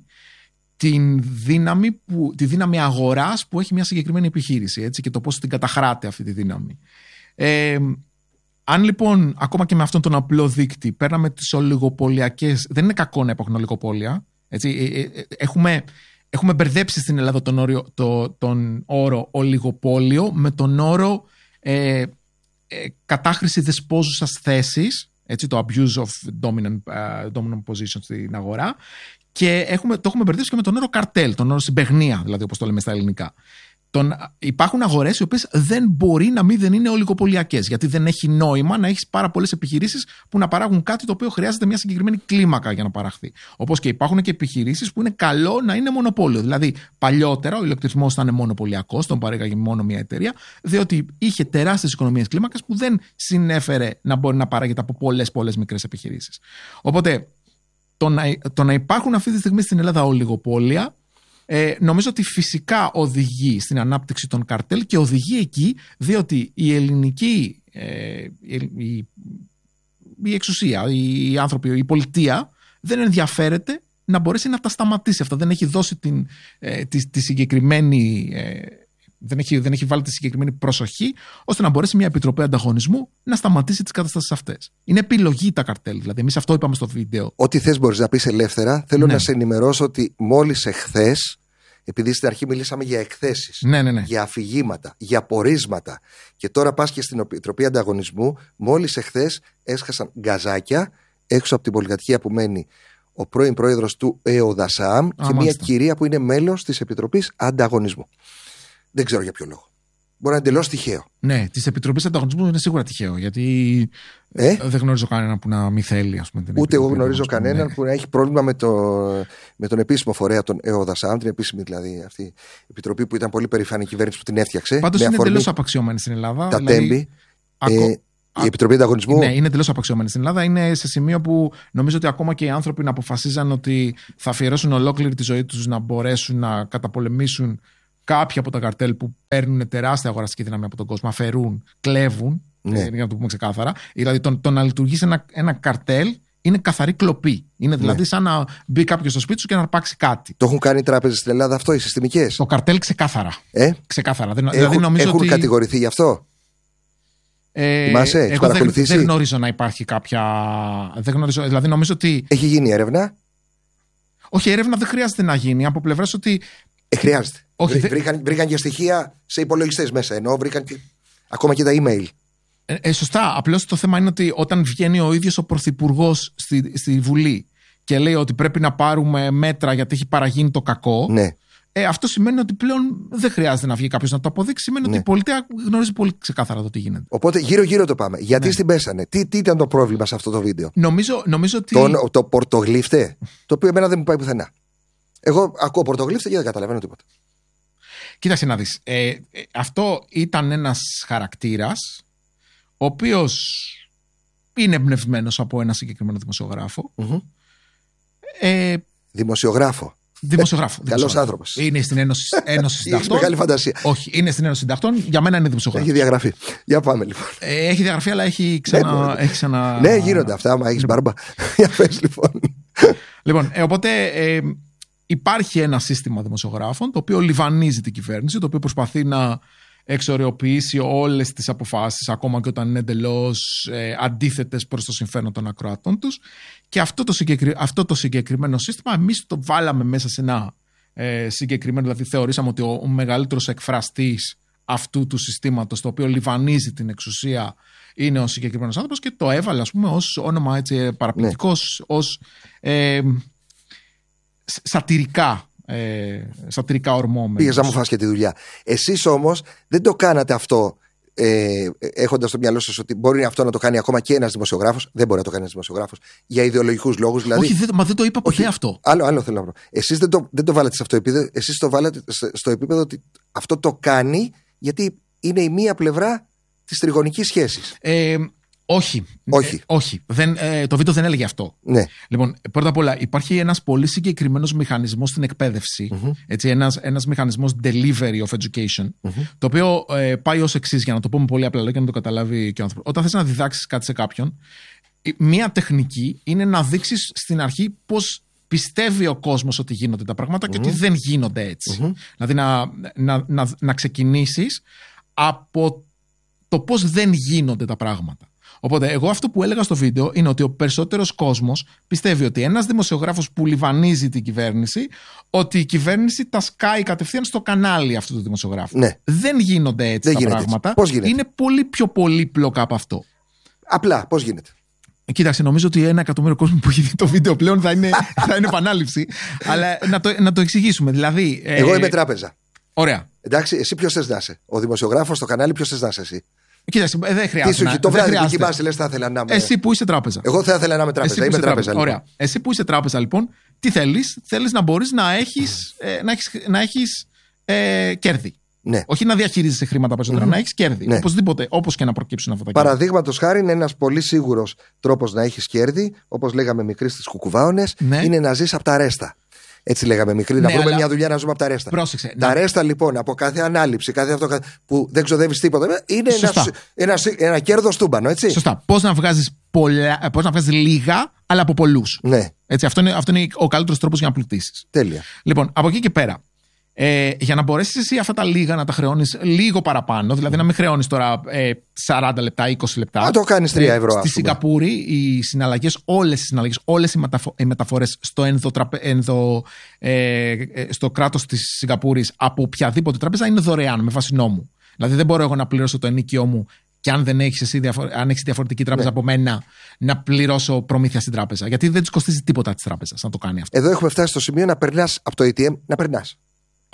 την δύναμη, που, τη δύναμη αγοράς που έχει μια συγκεκριμένη επιχείρηση, έτσι, και το πώς την καταχράται αυτή τη δύναμη. Ε, αν λοιπόν, ακόμα και με αυτόν τον απλό δείκτη, παίρναμε τις ολιγοπωλιακές. Δεν είναι κακό να υπάρχουν ολιγοπόλια. Έτσι, ε, ε, έχουμε, έχουμε μπερδέψει στην Ελλάδα τον, όριο, το, τον όρο ολιγοπόλιο με τον όρο ε, ε, κατάχρηση δεσπόζουσας θέσης, έτσι, το abuse of dominant, uh, dominant position στην αγορά. Και έχουμε, το έχουμε μπερδέψει και με τον όρο καρτέλ, τον όρο συμπαιγνία, δηλαδή, όπως το λέμε στα ελληνικά. Τον, υπάρχουν αγορές οι οποίες δεν μπορεί να μην δεν είναι ολιγοπωλιακές, γιατί δεν έχει νόημα να έχεις πάρα πολλές επιχειρήσεις που να παράγουν κάτι το οποίο χρειάζεται μια συγκεκριμένη κλίμακα για να παραχθεί. Όπως και υπάρχουν και επιχειρήσεις που είναι καλό να είναι μονοπόλιο. Δηλαδή, παλιότερα ο ηλεκτρισμός ήταν μονοπωλιακός, τον παρήγαγε μόνο μια εταιρεία, διότι είχε τεράστιες οικονομίες κλίμακας που δεν συνέφερε να μπορεί να παράγεται από πολλές πολλές μικρές επιχειρήσεις. Οπότε, το να, το να υπάρχουν αυτή τη στιγμή στην Ελλάδα ολιγοπόλια, Ε, νομίζω ότι φυσικά οδηγεί στην ανάπτυξη των καρτέλ και οδηγεί εκεί διότι η ελληνική ε, η, η εξουσία, οι άνθρωποι, η πολιτεία δεν ενδιαφέρεται να μπορέσει να τα σταματήσει αυτά. Δεν έχει δώσει την, ε, τη, τη συγκεκριμένη ε, δεν, έχει, δεν έχει βάλει τη συγκεκριμένη προσοχή ώστε να μπορέσει μια επιτροπή ανταγωνισμού να σταματήσει τις καταστάσεις αυτές. Είναι επιλογή τα καρτέλ. Δηλαδή, εμείς αυτό είπαμε στο βίντεο. Ό,τι θες μπορείς να πεις ελεύθερα. Θέλω ναι. να σε ενημερώσω ότι μόλις εχθές, επειδή στην αρχή μιλήσαμε για εκθέσεις, ναι, ναι, ναι. για αφηγήματα, για πορίσματα, και τώρα πας και στην Επιτροπή Ανταγωνισμού, μόλις εχθές έσχασαν γκαζάκια έξω από την πολυκατοικία που μένει ο πρώην πρόεδρος του ΕΟΔΑΣΑΜ και μάλιστα. μια κυρία που είναι μέλος της Επιτροπής Ανταγωνισμού. Δεν ξέρω για ποιο λόγο. Μπορεί να είναι εντελώς τυχαίο. Ναι, τη Επιτροπή Ανταγωνισμού είναι σίγουρα τυχαίο. Γιατί ε? δεν γνωρίζω κανέναν που να μην θέλει, ας πούμε. Την Ούτε εγώ γνωρίζω ναι. κανέναν που να έχει πρόβλημα με, το, με τον επίσημο φορέα, τον ΕΟΔΑΣΑΜ, την επίσημη δηλαδή αυτή η επιτροπή που ήταν πολύ περήφανη η κυβέρνηση που την έφτιαξε. Πάντως είναι εντελώς απαξιωμένη στην Ελλάδα. Τα δηλαδή, τέμπη. Ακο... Ε, η Επιτροπή Ανταγωνισμού. Ναι, είναι εντελώς απαξιωμένη στην Ελλάδα. Είναι σε σημείο που νομίζω ότι ακόμα και οι άνθρωποι να αποφασίζαν ότι θα αφιερώσουν ολόκληρη τη ζωή τους να μπορέσουν να καταπολεμήσουν κάποια από τα καρτέλ που παίρνουν τεράστια αγοραστική δύναμη από τον κόσμο, αφαιρούν, κλέβουν. Ναι. Για να το πούμε ξεκάθαρα. Δηλαδή το, το να λειτουργήσει ένα, ένα καρτέλ είναι καθαρή κλοπή. Είναι δηλαδή ναι. σαν να μπει κάποιο στο σπίτι σου και να αρπάξει κάτι. Το έχουν κάνει οι τράπεζες στην Ελλάδα αυτό, οι συστημικές. Το καρτέλ ξεκάθαρα. Ε? Ξεκάθαρα. Έχουν, δηλαδή νομίζω έχουν ότι... κατηγορηθεί γι' αυτό. Ε, Θυμάσαι, έχεις εγώ δεν, δεν γνωρίζω να υπάρχει κάποια. Δεν γνωρίζω, δηλαδή νομίζω ότι. Έχει γίνει έρευνα. Όχι, έρευνα δεν χρειάζεται να γίνει. Από πλευράς ότι. Ε, χρειάζεται. Όχι, Βρή, βρήκαν, βρήκαν και στοιχεία σε υπολογιστές μέσα. Ενώ βρήκαν και, ακόμα και τα email. Ε, ε, σωστά. Απλώς το θέμα είναι ότι όταν βγαίνει ο ίδιος ο πρωθυπουργός στη, στη Βουλή και λέει ότι πρέπει να πάρουμε μέτρα γιατί έχει παραγίνει το κακό. Ναι. Ε, αυτό σημαίνει ότι πλέον δεν χρειάζεται να βγει κάποιος να το αποδείξει. Σημαίνει ναι. ότι η πολιτεία γνωρίζει πολύ ξεκάθαρα το τι γίνεται. Οπότε γύρω-γύρω το πάμε. Γιατί ναι. στην πέσανε, τι, τι ήταν το πρόβλημα σε αυτό το βίντεο. Νομίζω, νομίζω ότι. Το, το πορτογλύφτε, το οποίο εμένα δεν μου πάει πουθενά. Εγώ ακούω πορτογλύφτε και δεν καταλαβαίνω τίποτα. Κοίταξε να δεις. Ε, ε, αυτό ήταν ένας χαρακτήρας ο οποίος είναι εμπνευσμένος από ένα συγκεκριμένο δημοσιογράφο. Mm-hmm. Ε, δημοσιογράφο. Δημοσιογράφο. Καλός άνθρωπος. Είναι στην Ένωση, Ένωση Συντακτών. Έχει μεγάλη φαντασία. Όχι, είναι στην Ένωση Συντακτών. Για μένα είναι δημοσιογράφος. Έχει διαγραφεί. Για πάμε λοιπόν. Ε, έχει διαγραφεί, αλλά έχει ξανα. Ναι, έχει ξανα... ναι γίνονται αυτά. Άμα έχει μπάρμπα. Για πες λοιπόν. Λοιπόν, ε, οπότε ε, υπάρχει ένα σύστημα δημοσιογράφων το οποίο λιβανίζει την κυβέρνηση, το οποίο προσπαθεί να εξοραιοποιήσει όλες τις αποφάσεις, ακόμα και όταν είναι εντελώς ε, αντίθετες προς το συμφέρον των ακροατών τους. Και αυτό το, συγκεκρι... αυτό το συγκεκριμένο σύστημα εμείς το βάλαμε μέσα σε ένα ε, συγκεκριμένο, δηλαδή θεωρήσαμε ότι ο, ο μεγαλύτερος εκφραστής αυτού του συστήματος, το οποίο λιβανίζει την εξουσία, είναι ο συγκεκριμένος άνθρωπος, και το έβαλε, ας πούμε, ως όνομα έτσι, παραπληκτικός, ναι. ως ε, σατυρικά Ε, σατυρικά ορμόμενος. Πήγες να μου φας και τη δουλειά. Εσείς όμως δεν το κάνατε αυτό ε, έχοντας στο μυαλό σας ότι μπορεί αυτό να το κάνει ακόμα και ένας δημοσιογράφος. Δεν μπορεί να το κάνει ένας δημοσιογράφος για ιδεολογικούς λόγους. Δηλαδή, όχι, δεν, μα δεν το είπα ποτέ όχι, αυτό. Άλλο, άλλο θέλω να πω. Εσείς δεν το, δεν το βάλατε σε αυτό το επίπεδο. Εσείς το βάλατε στο επίπεδο ότι αυτό το κάνει γιατί είναι η μία πλευρά της τριγωνικής σχέσης. Ε, Όχι. Όχι. Ε, όχι. Δεν, ε, το βίντεο δεν έλεγε αυτό. Ναι. Λοιπόν, πρώτα απ' όλα, υπάρχει ένας πολύ συγκεκριμένος μηχανισμός στην εκπαίδευση. Mm-hmm. Έτσι, ένας, ένας μηχανισμός delivery of education, mm-hmm. το οποίο ε, πάει ως εξής, για να το πούμε πολύ απλά για να το καταλάβει και ο άνθρωπος. Όταν θες να διδάξεις κάτι σε κάποιον, μία τεχνική είναι να δείξεις στην αρχή πώς πιστεύει ο κόσμος ότι γίνονται τα πράγματα mm-hmm. και ότι δεν γίνονται έτσι. Mm-hmm. Δηλαδή, να, να, να, να ξεκινήσεις από το πώς δεν γίνονται τα πράγματα. Οπότε, εγώ αυτό που έλεγα στο βίντεο είναι ότι ο περισσότερος κόσμος πιστεύει ότι ένας δημοσιογράφος που λιβανίζει την κυβέρνηση, ότι η κυβέρνηση τα σκάει κατευθείαν στο κανάλι αυτού του δημοσιογράφου. Ναι. Δεν γίνονται έτσι Δεν τα γίνεται πράγματα. Έτσι. Πώς γίνεται? Είναι πολύ πιο πολύπλοκα από αυτό. Απλά, πώς γίνεται? Κοίταξε, νομίζω ότι ένα εκατομμύριο κόσμο που έχει δει το βίντεο πλέον θα είναι, θα είναι επανάληψη. Αλλά να το, να το εξηγήσουμε. Δηλαδή, εγώ ε, είμαι τράπεζα. Ωραία. Εντάξει, εσύ ποιος θες να είσαι? Ο δημοσιογράφος στο κανάλι, ποιος θες να είσαι εσύ? Κοίταξε, δεν χρειάζεται. Τι σου έχει το βράδυ που κοιμάσαι, λες θα ήθελα να είμαι. Εσύ που είσαι τράπεζα. Εγώ θα ήθελα να είμαι τράπεζα. Είμαι τράπεζα. Λοιπόν. Ωραία. Εσύ που είσαι τράπεζα, λοιπόν, τι θέλεις? Θέλεις να μπορείς να έχεις, ε, να έχεις, να έχεις ε, κέρδη. Ναι. Όχι να διαχειρίζεσαι χρήματα περισσότερα, mm-hmm. να έχεις κέρδη. Ναι. Οπωσδήποτε, όπως και να προκύψουν αυτά τα κέρδη. Παραδείγματος χάρη, είναι ένας πολύ σίγουρος τρόπος να έχεις κέρδη, όπως λέγαμε μικροί στις κουκουβάωνες, ναι. είναι να ζεις από τα ρέστα. Έτσι λέγαμε μικροί, ναι, να βρούμε αλλά... μια δουλειά να ζούμε από τα ρέστα. Πρόσεξε. Τα να... ρέστα λοιπόν από κάθε ανάληψη, κάθε αυτό που δεν ξοδεύεις τίποτα, είναι ένα, ένα, ένα κέρδος τούμπανο, έτσι. Σωστά. Πώς να βγάζεις, πολλά... Πώς να βγάζεις λίγα, αλλά από πολλούς. Ναι. Έτσι, αυτό, είναι, αυτό είναι ο καλύτερος τρόπος για να πλουτίσεις. Τέλεια. Λοιπόν, από εκεί και πέρα. Ε, για να μπορέσεις εσύ αυτά τα λίγα να τα χρεώνεις λίγο παραπάνω, δηλαδή mm. να μην χρεώνεις τώρα ε, σαράντα λεπτά, είκοσι λεπτά. Να το κάνεις τρία ευρώ. Στη Σιγκαπούρη οι συναλλαγές, όλες οι συναλλαγές, όλες οι, μεταφο- οι μεταφορές στο, ενδοτραπε- ενδο, ε, ε, στο κράτος της Σιγκαπούρης από οποιαδήποτε τράπεζα είναι δωρεάν με βάση νόμου. Δηλαδή δεν μπορώ εγώ να πληρώσω το ενίκιό μου και αν δεν έχεις εσύ διαφορε... αν έχεις διαφορετική τράπεζα ναι. από μένα, να πληρώσω προμήθεια στην τράπεζα. Γιατί δεν της κοστίζει τίποτα της τράπεζας να το κάνει αυτό. Εδώ έχουμε φτάσει στο σημείο να περνάς από το έι τι εμ, να περνάς.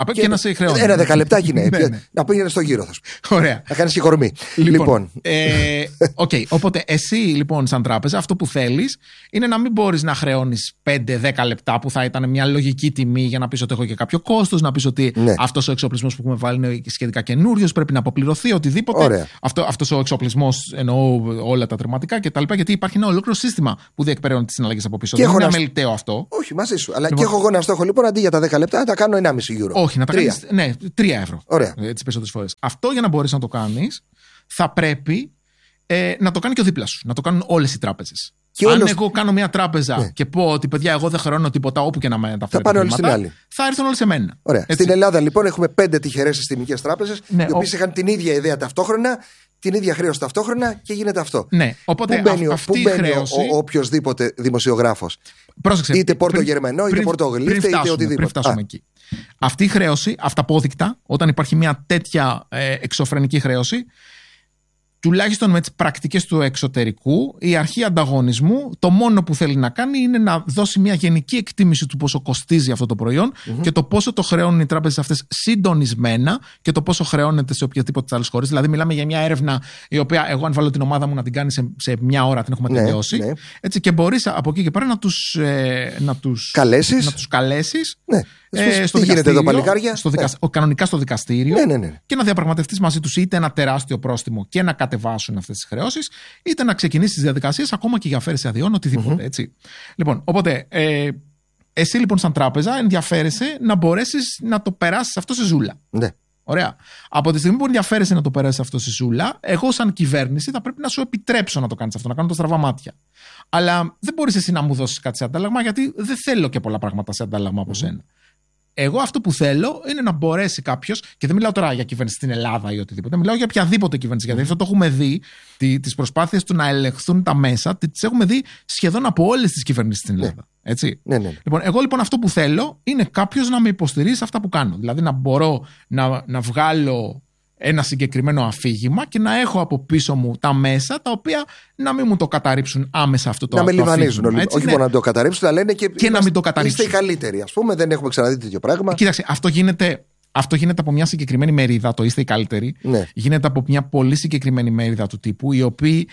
Και, και να σε χρεώνει. Ένα δεκαλεπτάκι, ναι. ναι, ναι. Να πήγαινε στο γύρο, θα σου πει. Ωραία. Να κάνει και κορμί. Λοιπόν. λοιπόν. Ε, okay, οπότε εσύ λοιπόν, σαν τράπεζα, αυτό που θέλεις είναι να μην μπορείς να χρεώνεις πέντε δέκα λεπτά που θα ήταν μια λογική τιμή για να πεις ότι έχω και κάποιο κόστος, να πεις ότι ναι. αυτός ο εξοπλισμός που έχουμε βάλει είναι σχετικά καινούριος, πρέπει να αποπληρωθεί, οτιδήποτε. Αυτό, αυτός ο εξοπλισμός, εννοώ όλα τα τερματικά κτλ. Γιατί υπάρχει ένα ολόκληρο σύστημα που διεκπεραιώνει τις συναλλαγές από πίσω. Δεν είναι αμεληταίο αυτό. Όχι, μαζί σου. Αλλά λοιπόν, και έχω εγώ ένα στόχο λοιπόν αντί για τα δέκα λεπτά να τα κάνω ενάμιση euro. Όχι, να τα κάνεις. Ναι, τρία ευρώ. Ωραία. Τις περισσότερες φορές. Αυτό για να μπορείς να το κάνεις, θα πρέπει ε, να το κάνει και ο δίπλα σου. Να το κάνουν όλες οι τράπεζες. Και Αν όλος... εγώ κάνω μια τράπεζα ναι. και πω ότι παιδιά, εγώ δεν χρεώνω τίποτα όπου και να με τα φέρω. Θα πάνε όλοι στην άλλη. Θα έρθουν όλοι σε μένα. Ωραία. Στην Ελλάδα λοιπόν έχουμε πέντε τυχερές συστημικές τράπεζες, ναι, οι οποίες ο... είχαν την ίδια ιδέα ταυτόχρονα, την ίδια χρέωση ταυτόχρονα και γίνεται αυτό. Ναι, οπότε πού μπαίνει, αυτή πού μπαίνει χρέωση... ο, ο οποιοσδήποτε δημοσιογράφος. Πρόσεξε, είτε πόρτο-γερμανό, είτε πορτογλίφτε, είτε οτιδήποτε. Πριν φτάσουμε εκεί. Αυτή η χρέωση, αυταπόδεικτα, όταν υπάρχει μια τέτοια ε, εξωφρενική χρέωση, τουλάχιστον με τις πρακτικές του εξωτερικού, η αρχή ανταγωνισμού το μόνο που θέλει να κάνει είναι να δώσει μια γενική εκτίμηση του πόσο κοστίζει αυτό το προϊόν mm-hmm. και το πόσο το χρεώνουν οι τράπεζες αυτές συντονισμένα και το πόσο χρεώνεται σε οποιαδήποτε άλλες χώρες. Δηλαδή, μιλάμε για μια έρευνα η οποία εγώ, αν βάλω την ομάδα μου να την κάνει σε, σε μια ώρα, την έχουμε ναι, τελειώσει. Ναι. Έτσι, και μπορείς από εκεί και πέρα να τους, ε, να τους καλέσεις. Να τους καλέσεις ναι. Ε, στο τι γίνεται εδώ, παλικάρια. Στο δικα... ναι. Κανονικά στο δικαστήριο ναι, ναι, ναι. και να διαπραγματευτείς μαζί τους είτε ένα τεράστιο πρόστιμο και να κατεβάσουν αυτές τις χρεώσεις, είτε να ξεκινήσεις τις διαδικασίες ακόμα και για αφαίρεση αδειών, οτιδήποτε. Mm-hmm. Έτσι. Λοιπόν, οπότε, ε, εσύ λοιπόν, σαν τράπεζα, ενδιαφέρεσαι να μπορέσεις να το περάσεις αυτό σε ζούλα. Ναι. Ωραία. Από τη στιγμή που ενδιαφέρεσαι να το περάσεις αυτό σε ζούλα, εγώ, σαν κυβέρνηση, θα πρέπει να σου επιτρέψω να το κάνεις αυτό, να κάνω το στραβά μάτια. Αλλά δεν μπορείς εσύ να μου δώσεις κάτι σε αντάλλαγμα, γιατί δεν θέλω και πολλά πράγματα σε αντάλλαγμα από mm-hmm. σένα. Εγώ αυτό που θέλω είναι να μπορέσει κάποιος, και δεν μιλάω τώρα για κυβέρνηση στην Ελλάδα ή οτιδήποτε, μιλάω για οποιαδήποτε κυβέρνηση. Γιατί αυτό το έχουμε δει, τις προσπάθειες του να ελεγχθούν τα μέσα, τις έχουμε δει σχεδόν από όλες τις κυβερνήσεις στην Ελλάδα. Ναι. Έτσι. Ναι, ναι, ναι. Λοιπόν, εγώ λοιπόν αυτό που θέλω είναι κάποιος να με υποστηρίζει σε αυτά που κάνω. Δηλαδή να μπορώ να, να βγάλω ένα συγκεκριμένο αφήγημα και να έχω από πίσω μου τα μέσα τα οποία να μην μου το καταρρίψουν άμεσα αυτό το αφήγημα. Να με λιβανίζουν όλοι. Όχι ναι. μόνο να το καταρρίψουν, αλλά λένε και, και να μην το καταρρίψουν. Είστε οι καλύτεροι, ας πούμε, δεν έχουμε ξαναδεί τέτοιο πράγμα. Κοίταξε, αυτό γίνεται, αυτό γίνεται από μια συγκεκριμένη μερίδα, το είστε οι καλύτεροι. Ναι. Γίνεται από μια πολύ συγκεκριμένη μερίδα του τύπου, οι οποίοι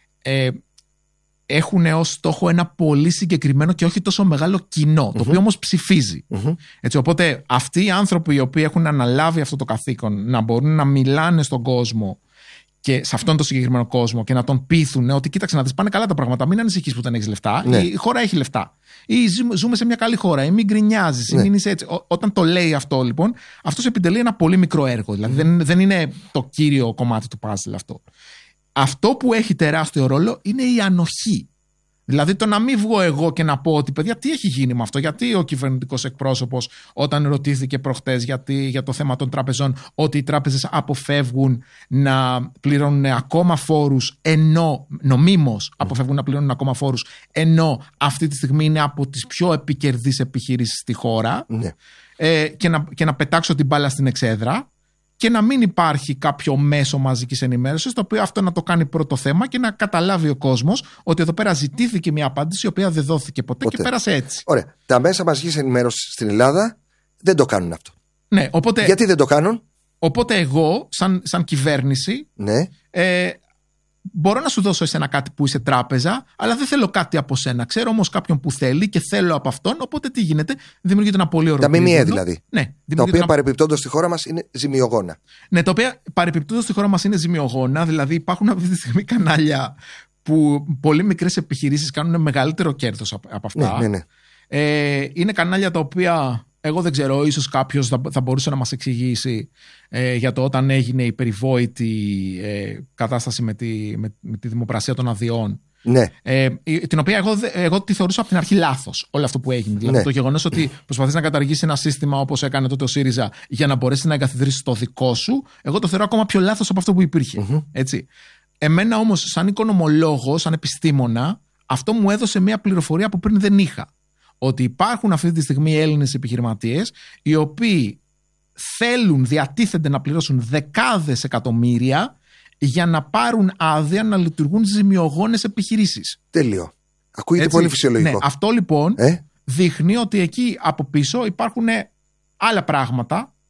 ε, έχουν ως στόχο ένα πολύ συγκεκριμένο και όχι τόσο μεγάλο κοινό, mm-hmm. το οποίο όμως ψηφίζει. Mm-hmm. Έτσι, οπότε αυτοί οι άνθρωποι οι οποίοι έχουν αναλάβει αυτό το καθήκον να μπορούν να μιλάνε στον κόσμο και σε αυτόν τον συγκεκριμένο κόσμο και να τον πείθουν ότι κοίταξε να δεις, πάνε καλά τα πράγματα, μην ανησυχείς που δεν έχεις λεφτά, ναι. η χώρα έχει λεφτά, ή ζούμε σε μια καλή χώρα, ή μην γκρινιάζεις, ναι. ή μην είσαι έτσι. Ό, όταν το λέει αυτό λοιπόν, αυτός επιτελεί ένα πολύ μικρό έργο, δηλαδή mm-hmm. δεν, δεν είναι το κύριο κομμάτι του puzzle αυτό. Αυτό που έχει τεράστιο ρόλο είναι η ανοχή. Δηλαδή το να μην βγω εγώ και να πω ότι παιδιά τι έχει γίνει με αυτό, γιατί ο κυβερνητικός εκπρόσωπος όταν ρωτήθηκε προχτές γιατί, για το θέμα των τραπεζών ότι οι τράπεζες αποφεύγουν να πληρώνουν ακόμα φόρους ενώ νομίμως αποφεύγουν να πληρώνουν ακόμα φόρους ενώ αυτή τη στιγμή είναι από τις πιο επικερδείς επιχειρήσεις στη χώρα ναι. ε, και, να, και να πετάξω την μπάλα στην εξέδρα και να μην υπάρχει κάποιο μέσο μαζικής ενημέρωσης το οποίο αυτό να το κάνει πρώτο θέμα και να καταλάβει ο κόσμος ότι εδώ πέρα ζητήθηκε μια απάντηση η οποία δεν δόθηκε ποτέ, ποτέ. Και πέρασε έτσι. Ωραία. Τα μέσα μαζικής ενημέρωσης στην Ελλάδα δεν το κάνουν αυτό. Ναι, οπότε, γιατί δεν το κάνουν? Οπότε εγώ σαν, σαν κυβέρνηση ναι. ε, μπορώ να σου δώσω εσένα κάτι που είσαι τράπεζα, αλλά δεν θέλω κάτι από σένα. Ξέρω όμως κάποιον που θέλει και θέλω από αυτόν. Οπότε τι γίνεται? Δημιουργείται ένα πολύ ωραίο. Τα ΜΜΕ δηλαδή. Ναι, τα οποία ένα... παρεπιπτόντως στη χώρα μας είναι ζημιογόνα. Ναι, τα οποία παρεπιπτόντως στη χώρα μας είναι ζημιογόνα. Δηλαδή υπάρχουν αυτή τη στιγμή κανάλια που πολύ μικρές επιχειρήσεις κάνουν μεγαλύτερο κέρδος από αυτά. Ναι, ναι, ναι. Ε, είναι κανάλια τα οποία. Εγώ δεν ξέρω, ίσως κάποιος θα, θα μπορούσε να μας εξηγήσει ε, για το όταν έγινε η περιβόητη ε, κατάσταση με τη, με, με τη δημοπρασία των αδειών. Ναι. Ε, την οποία εγώ, εγώ τη θεωρούσα από την αρχή λάθος όλο αυτό που έγινε. Δηλαδή ναι. το γεγονός ότι προσπαθείς να καταργήσεις ένα σύστημα όπως έκανε τότε ο ΣΥΡΙΖΑ για να μπορέσεις να εγκαθιδρύσεις το δικό σου, εγώ το θεωρώ ακόμα πιο λάθος από αυτό που υπήρχε. Mm-hmm. Έτσι. Εμένα όμως, σαν οικονομολόγο, σαν επιστήμονα, αυτό μου έδωσε μια πληροφορία που πριν δεν είχα. Ότι υπάρχουν αυτή τη στιγμή Έλληνες επιχειρηματίες οι οποίοι θέλουν, διατίθενται να πληρώσουν δεκάδες εκατομμύρια για να πάρουν άδεια να λειτουργούν ζημιογόνες επιχειρήσεις. Τέλειο. Ακούγεται έτσι, πολύ φυσιολογικό. Ναι, αυτό λοιπόν ε? δείχνει ότι εκεί από πίσω υπάρχουν άλλα πράγματα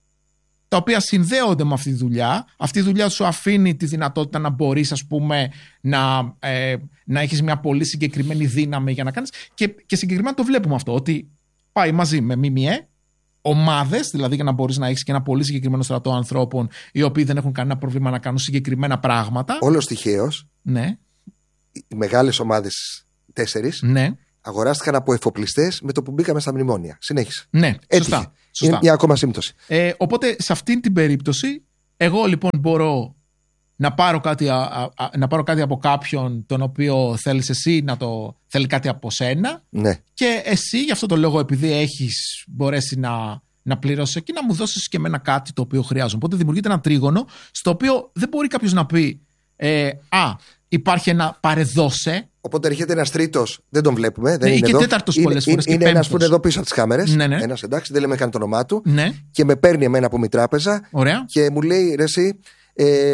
τα οποία συνδέονται με αυτή τη δουλειά. Αυτή η δουλειά σου αφήνει τη δυνατότητα να μπορείς, ας πούμε, να, ε, να έχεις μια πολύ συγκεκριμένη δύναμη για να κάνεις. Και, και συγκεκριμένα το βλέπουμε αυτό, ότι πάει μαζί με ΜΜΕ, ομάδες, δηλαδή για να μπορείς να έχεις και ένα πολύ συγκεκριμένο στρατό ανθρώπων οι οποίοι δεν έχουν κανένα πρόβλημα να κάνουν συγκεκριμένα πράγματα. Όλος τυχαίως. Ναι. Οι μεγάλες ομάδες, τέσσερις, ναι. αγοράστηκαν από εφοπλιστές με το που μπήκαμε στα μνημόνια. Συνέχισε. Ναι, σωστά, σωστά. Είναι μια ακόμα σύμπτωση. Ε, οπότε σε αυτή την περίπτωση, εγώ λοιπόν μπορώ να πάρω κάτι, α, α, να πάρω κάτι από κάποιον τον οποίο θέλεις εσύ να το θέλει κάτι από σένα. Ναι. Και εσύ γι' αυτό το λόγο, επειδή έχεις μπορέσει να, να πληρώσεις εκεί, να μου δώσεις και εμένα κάτι το οποίο χρειάζομαι. Οπότε δημιουργείται ένα τρίγωνο στο οποίο δεν μπορεί κάποιος να πει ε, α, υπάρχει ένα παρεδώσε. Οπότε έρχεται ένας τρίτος, δεν τον βλέπουμε. Δεν ναι, είναι και εδώ. τέταρτος είναι, πολλές φορές. Είναι, είναι ένας που είναι εδώ πίσω από τις κάμερες. Ναι, ναι. Ένας, εντάξει, δεν λέμε καν το όνομά του. Ναι. Και με παίρνει εμένα από μια τράπεζα. Ωραία. Και μου λέει, ρε εσύ, ε,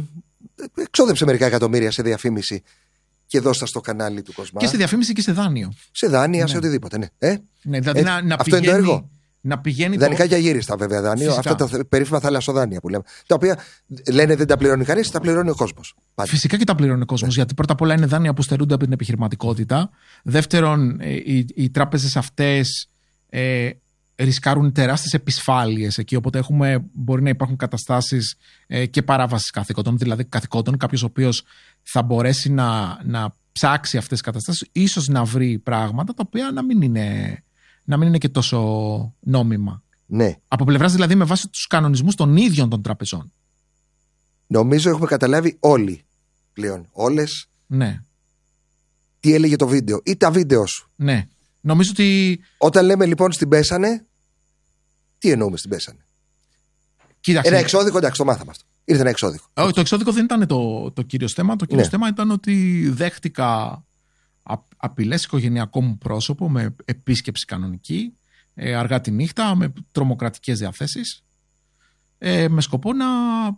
εξόδεψε μερικά εκατομμύρια σε διαφήμιση και δώστα στο κανάλι του Κοσμά. Και σε διαφήμιση και σε δάνειο. Σε δάνεια, ναι. σε οτιδήποτε. Ναι, ε? ναι δηλαδή ε, να, να αυτό πηγαίνει, είναι το έργο. Να πηγαίνει Δανεικά το... και αγύριστα βέβαια δάνειο. Φυσικά. Αυτά τα περίφημα θαλασσοδάνεια που λέμε. Τα οποία λένε δεν τα πληρώνει κανείς, τα πληρώνει ο κόσμος. Φυσικά και τα πληρώνει ο κόσμος. Ναι. Γιατί πρώτα απ' όλα είναι δάνεια που στερούνται από την επιχειρηματικότητα. Δεύτερον, οι, οι τράπεζες αυτές ε, ρισκάρουν τεράστιες επισφάλειες εκεί. Οπότε έχουμε, μπορεί να υπάρχουν καταστάσεις ε, και παράβασης καθηκόντων. Δηλαδή, καθηκόντων, κάποιος ο οποίος θα μπορέσει να, να ψάξει αυτές τις καταστάσεις, ίσως να βρει πράγματα τα οποία να μην είναι. Να μην είναι και τόσο νόμιμα. Ναι. Από πλευράς δηλαδή με βάση τους κανονισμούς των ίδιων των τραπεζών. Νομίζω έχουμε καταλάβει όλοι πλέον. Όλες. Ναι. Τι έλεγε το βίντεο ή τα βίντεο σου. Ναι. Νομίζω ότι. Όταν λέμε λοιπόν στην πέσανε, τι εννοούμε στην πέσανε. Κοίταξε. Ένα εξώδικο, εντάξει, το μάθαμε αυτό. Ήρθε ένα εξώδικο. Oh, το εξώδικο δεν ήταν το, το κύριο θέμα. Το κύριο ναι. θέμα ήταν ότι δέχτηκα απειλές οικογενειακό μου πρόσωπο με επίσκεψη κανονική, ε, αργά τη νύχτα, με τρομοκρατικές διαθέσεις, ε, με σκοπό να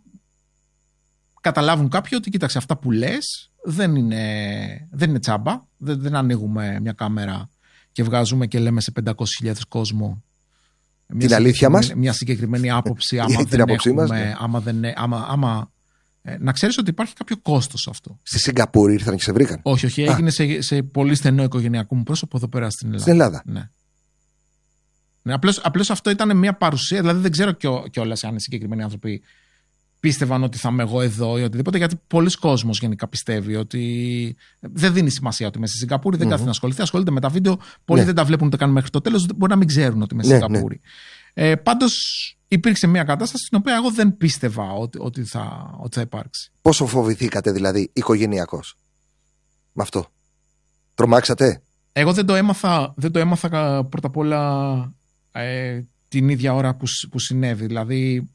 καταλάβουν κάποιοι ότι κοίταξε, αυτά που λες δεν είναι, δεν είναι τσάμπα, δεν, δεν ανοίγουμε μια κάμερα και βγάζουμε και λέμε σε πεντακόσιες χιλιάδες κόσμο την μια αλήθεια μας, μια συγκεκριμένη άποψη άμα την δεν άποψή έχουμε, μας, ναι. άμα δεν, άμα, άμα Ε, να ξέρεις ότι υπάρχει κάποιο κόστος αυτό. Στη Σιγκαπούρη ήρθαν και σε βρήκαν. Όχι, όχι. Έγινε σε, σε πολύ στενό οικογενειακό μου πρόσωπο εδώ πέρα στην Ελλάδα. Στην Ελλάδα. Ναι. ναι απλώς, απλώς αυτό ήταν μια παρουσία. Δηλαδή δεν ξέρω κιόλας αν οι συγκεκριμένοι άνθρωποι πίστευαν ότι θα είμαι εγώ εδώ ή οτιδήποτε. Γιατί πολλοί κόσμος γενικά πιστεύει ότι δεν δίνει σημασία ότι είμαι στη Σιγκαπούρη, δεν mm-hmm. κάθεται να ασχοληθεί. Ασχολείται με τα βίντεο. Πολλοί ναι. δεν τα βλέπουν ούτε καν μέχρι το τέλος. Μπορεί να μην ξέρουν ότι είμαι στη ναι, Σιγκαπούρη. Ναι. Ε, πάντως υπήρξε μια κατάσταση στην οποία εγώ δεν πίστευα ότι, ότι, θα, ότι θα υπάρξει. Πόσο φοβηθήκατε δηλαδή οικογενειακώς με αυτό? Τρομάξατε? Εγώ δεν το έμαθα, δεν το έμαθα πρώτα απ' όλα ε, την ίδια ώρα που, που συνέβη. Δηλαδή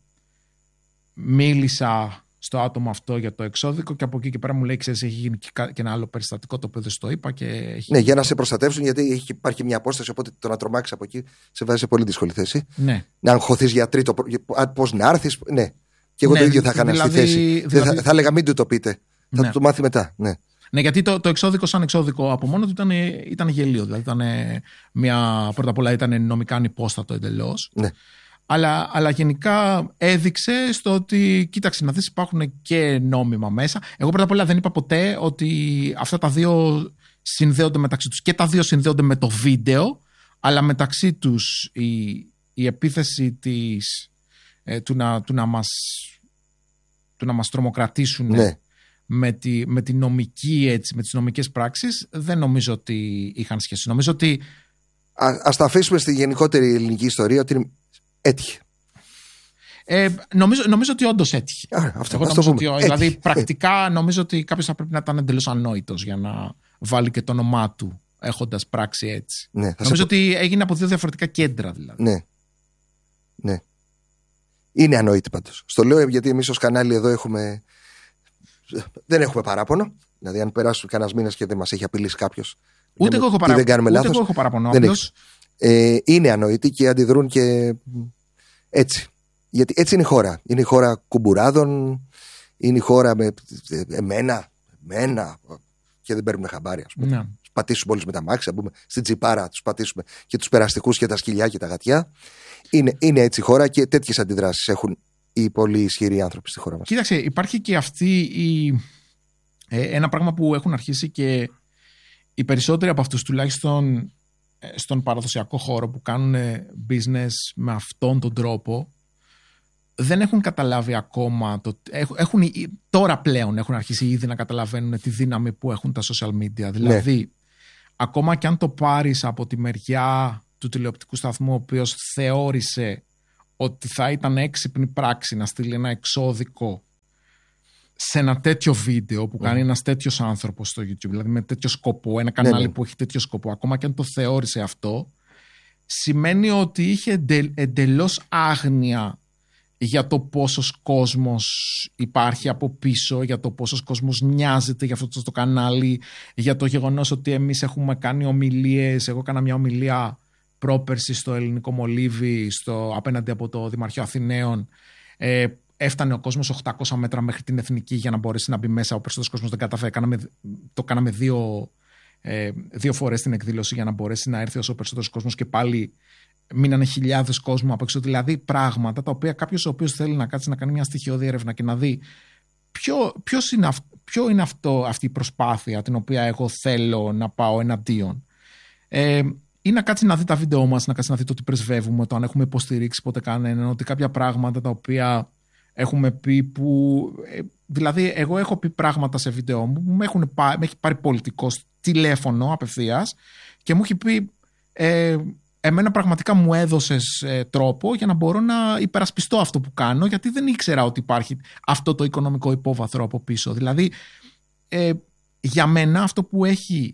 μίλησα στο άτομο αυτό για το εξώδικο και από εκεί και πέρα μου λέει, ξέρεις, έχει γίνει και ένα άλλο περιστατικό το οποίο δεν στο είπα. Και έχει... Ναι, για να σε προστατεύσουν, γιατί έχει, υπάρχει μια απόσταση. Οπότε το να τρομάξεις από εκεί σε βάζει σε πολύ δύσκολη θέση. Ναι. Να αγχωθείς για τρίτο. Πώς να έρθεις. Ναι. Και εγώ ναι, το ίδιο θα έκανα δηλαδή, στη θέση. Δηλαδή... Θα, θα έλεγα μην του το πείτε. Θα ναι. το μάθει μετά. Ναι. Ναι, γιατί το, το εξώδικο σαν εξώδικο από μόνο του ήταν, ήταν γελίο. Δηλαδή ήταν μια, πρώτα απ' όλα ήταν νομικά ανυπόστατο εντελώς. Ναι. Αλλά, αλλά γενικά έδειξε στο ότι κοίταξε να δεις, υπάρχουν και νόμιμα μέσα. Εγώ πρώτα απ' όλα δεν είπα ποτέ ότι αυτά τα δύο συνδέονται μεταξύ τους. Και τα δύο συνδέονται με το βίντεο, αλλά μεταξύ τους η, η επίθεση της, ε, του, να, του, να μας, του να μας τρομοκρατήσουν ναι. με, τη, με, τη νομική, έτσι, με τις νομικές πράξεις δεν νομίζω ότι είχαν σχέση. Νομίζω ότι... Α, ας τα αφήσουμε στη γενικότερη ελληνική ιστορία ότι έτυχε. Ε, νομίζω, νομίζω ότι όντως έτυχε. Α, αυτό, Εγώ αυτό ότι, δηλαδή έτυχε. Πρακτικά νομίζω ότι κάποιος θα πρέπει να ήταν εντελώς ανόητος για να βάλει και το όνομά του έχοντας πράξει έτσι. Ναι, νομίζω σε... ότι έγινε από δύο διαφορετικά κέντρα δηλαδή. Ναι. Ναι. Είναι ανόητη πάντως. Στο λέω γιατί εμείς ως κανάλι εδώ έχουμε... δεν έχουμε παράπονο. Δηλαδή αν περάσουν κανένας μήνας και δεν μας έχει απειλήσει κάποιος, ούτε εγώ έχω, παρα... δεν κάνουμε ούτε λάθος, εγώ έχω παράπονο. Δεν απλώς... ε, είναι ανόητοι και αντιδρούν και έτσι. Γιατί έτσι είναι η χώρα. Είναι η χώρα κουμπουράδων, είναι η χώρα με εμένα, εμένα και δεν παίρνουμε χαμπάρι, ας πούμε. Ναι. Τους πατήσουμε όλους με τα μάξια, πούμε, στην τσιπάρα τους πατήσουμε και τους περαστικούς και τα σκυλιά και τα γατιά. Είναι, είναι έτσι η χώρα και τέτοιες αντιδράσεις έχουν οι πολύ ισχυροί άνθρωποι στη χώρα μας. Κοίταξε, υπάρχει και αυτή η, ε, ένα πράγμα που έχουν αρχίσει και οι περισσότεροι από αυτούς, τουλάχιστον στον παραδοσιακό χώρο που κάνουν business με αυτόν τον τρόπο, δεν έχουν καταλάβει ακόμα, το, έχουν, τώρα πλέον έχουν αρχίσει ήδη να καταλαβαίνουν τη δύναμη που έχουν τα social media. Δηλαδή, ναι. ακόμα και αν το πάρεις από τη μεριά του τηλεοπτικού σταθμού, ο οποίος θεώρησε ότι θα ήταν έξυπνη πράξη να στείλει ένα εξώδικο σε ένα τέτοιο βίντεο που κάνει mm. ένας τέτοιος άνθρωπος στο YouTube, δηλαδή με τέτοιο σκοπό, ένα κανάλι ναι, ναι. που έχει τέτοιο σκοπό, ακόμα και αν το θεώρησε αυτό, σημαίνει ότι είχε εντε, εντελώς άγνοια για το πόσος κόσμος υπάρχει από πίσω, για το πόσος κόσμος νοιάζεται για αυτό το κανάλι, για το γεγονός ότι εμείς έχουμε κάνει ομιλίες. Εγώ έκανα μια ομιλία πρόπερση στο Ελληνικό Μολύβι, στο, απέναντι από το Δημαρχείο Αθηναίων. Ε, έφτανε ο κόσμος οχτακόσια μέτρα μέχρι την Εθνική για να μπορέσει να μπει μέσα. Ο περισσότερος κόσμος δεν κατάφερε. Κάναμε, το κάναμε δύο, ε, δύο φορές την εκδήλωση για να μπορέσει να έρθει όσο περισσότερος κόσμος, και πάλι μείνανε χιλιάδες κόσμου απ' έξω. Δηλαδή πράγματα τα οποία κάποιος ο οποίος θέλει να κάτσει να κάνει μια στοιχειώδη έρευνα και να δει ποιο, ποιος είναι, αυ, ποιο είναι αυτό, αυτή η προσπάθεια την οποία εγώ θέλω να πάω εναντίον. Ε, ή να κάτσει να δει τα βίντεό μας, να κάτσει να δει το τι πρεσβεύουμε, το αν έχουμε υποστηρίξει ποτέ κανέναν, ότι κάποια πράγματα τα οποία έχουμε πει που. Ε, δηλαδή, εγώ έχω πει πράγματα σε βίντεο μου που με, έχουν, με έχει πάρει πολιτικός τηλέφωνο απευθείας και μου έχει πει. Ε, Εμένα πραγματικά μου έδωσες ε, τρόπο για να μπορώ να υπερασπιστώ αυτό που κάνω, γιατί δεν ήξερα ότι υπάρχει αυτό το οικονομικό υπόβαθρο από πίσω. Δηλαδή, ε, για μένα αυτό που έχει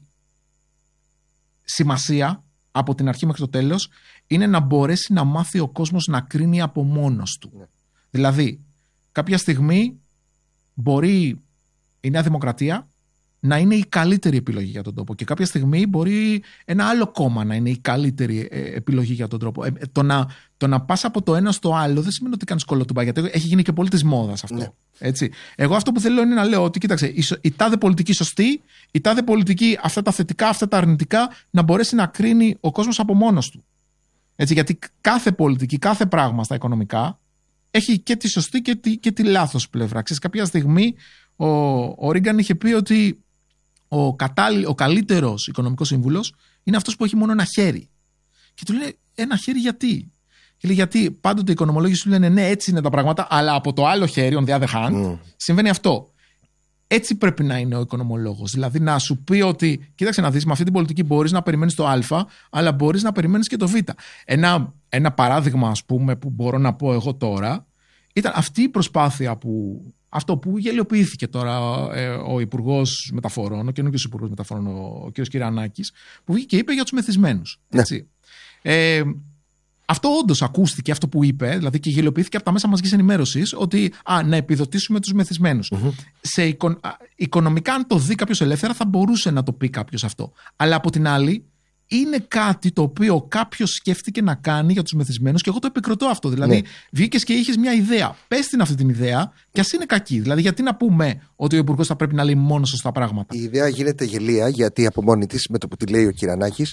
σημασία από την αρχή μέχρι το τέλος είναι να μπορέσει να μάθει ο κόσμος να κρίνει από μόνος του. Ναι. Δηλαδή, κάποια στιγμή μπορεί η Νέα Δημοκρατία να είναι η καλύτερη επιλογή για τον τόπο, και κάποια στιγμή μπορεί ένα άλλο κόμμα να είναι η καλύτερη επιλογή για τον τρόπο. Ε, το, να, το να πας από το ένα στο άλλο δεν σημαίνει ότι κάνεις κολοτούμπα, γιατί έχει γίνει και πολύ της μόδας αυτό. Ναι. Έτσι. Εγώ αυτό που θέλω είναι να λέω ότι κοίταξε, η, η τάδε πολιτική σωστή, η τάδε πολιτική αυτά τα θετικά, αυτά τα αρνητικά, να μπορέσει να κρίνει ο κόσμος από μόνος του. Έτσι, γιατί κάθε πολιτική, κάθε πράγμα στα οικονομικά έχει και τη σωστή και τη, και τη λάθος πλευρά. Ξέρεις, κάποια στιγμή ο, ο Ρίγκαν είχε πει ότι Ο, κατάλλη, ο καλύτερος οικονομικός σύμβουλος είναι αυτός που έχει μόνο ένα χέρι. Και του λένε, ένα χέρι γιατί? Και λέει, γιατί πάντοτε οι οικονομολόγοι σου λένε ναι, έτσι είναι τα πράγματα, αλλά από το άλλο χέρι, on the other hand, mm. συμβαίνει αυτό. Έτσι πρέπει να είναι ο οικονομολόγος. Δηλαδή να σου πει ότι, κοίταξε να δεις, με αυτή την πολιτική μπορείς να περιμένεις το Α, αλλά μπορείς να περιμένεις και το Β. Ένα, ένα παράδειγμα, ας πούμε, που μπορώ να πω εγώ τώρα, ήταν αυτή η προσπάθεια που. Αυτό που γελιοποιήθηκε τώρα ε, ο Υπουργός Μεταφορών, ο καινούργιος Υπουργός Μεταφορών, ο κ. Κυρανάκης, που βγήκε και είπε για τους μεθυσμένους. Ναι. Ε, αυτό όντως ακούστηκε, αυτό που είπε, δηλαδή, και γελιοποιήθηκε από τα μέσα μαζικής ενημέρωσης, ότι α, να επιδοτήσουμε τους μεθυσμένους. Mm-hmm. Σε οικο, α, οικονομικά, αν το δει κάποιος ελεύθερα, θα μπορούσε να το πει κάποιος αυτό. Αλλά από την άλλη, είναι κάτι το οποίο κάποιος σκέφτηκε να κάνει για τους μεθυσμένους, και εγώ το επικροτώ αυτό. Δηλαδή, ναι. βγήκες και είχες μια ιδέα. Πες την αυτή την ιδέα, και ας είναι κακή. Δηλαδή, γιατί να πούμε ότι ο Υπουργός θα πρέπει να λέει μόνο σωστά πράγματα? Η ιδέα γίνεται γελία, γιατί από μόνη της, με το που τη λέει ο Κυρανάκης,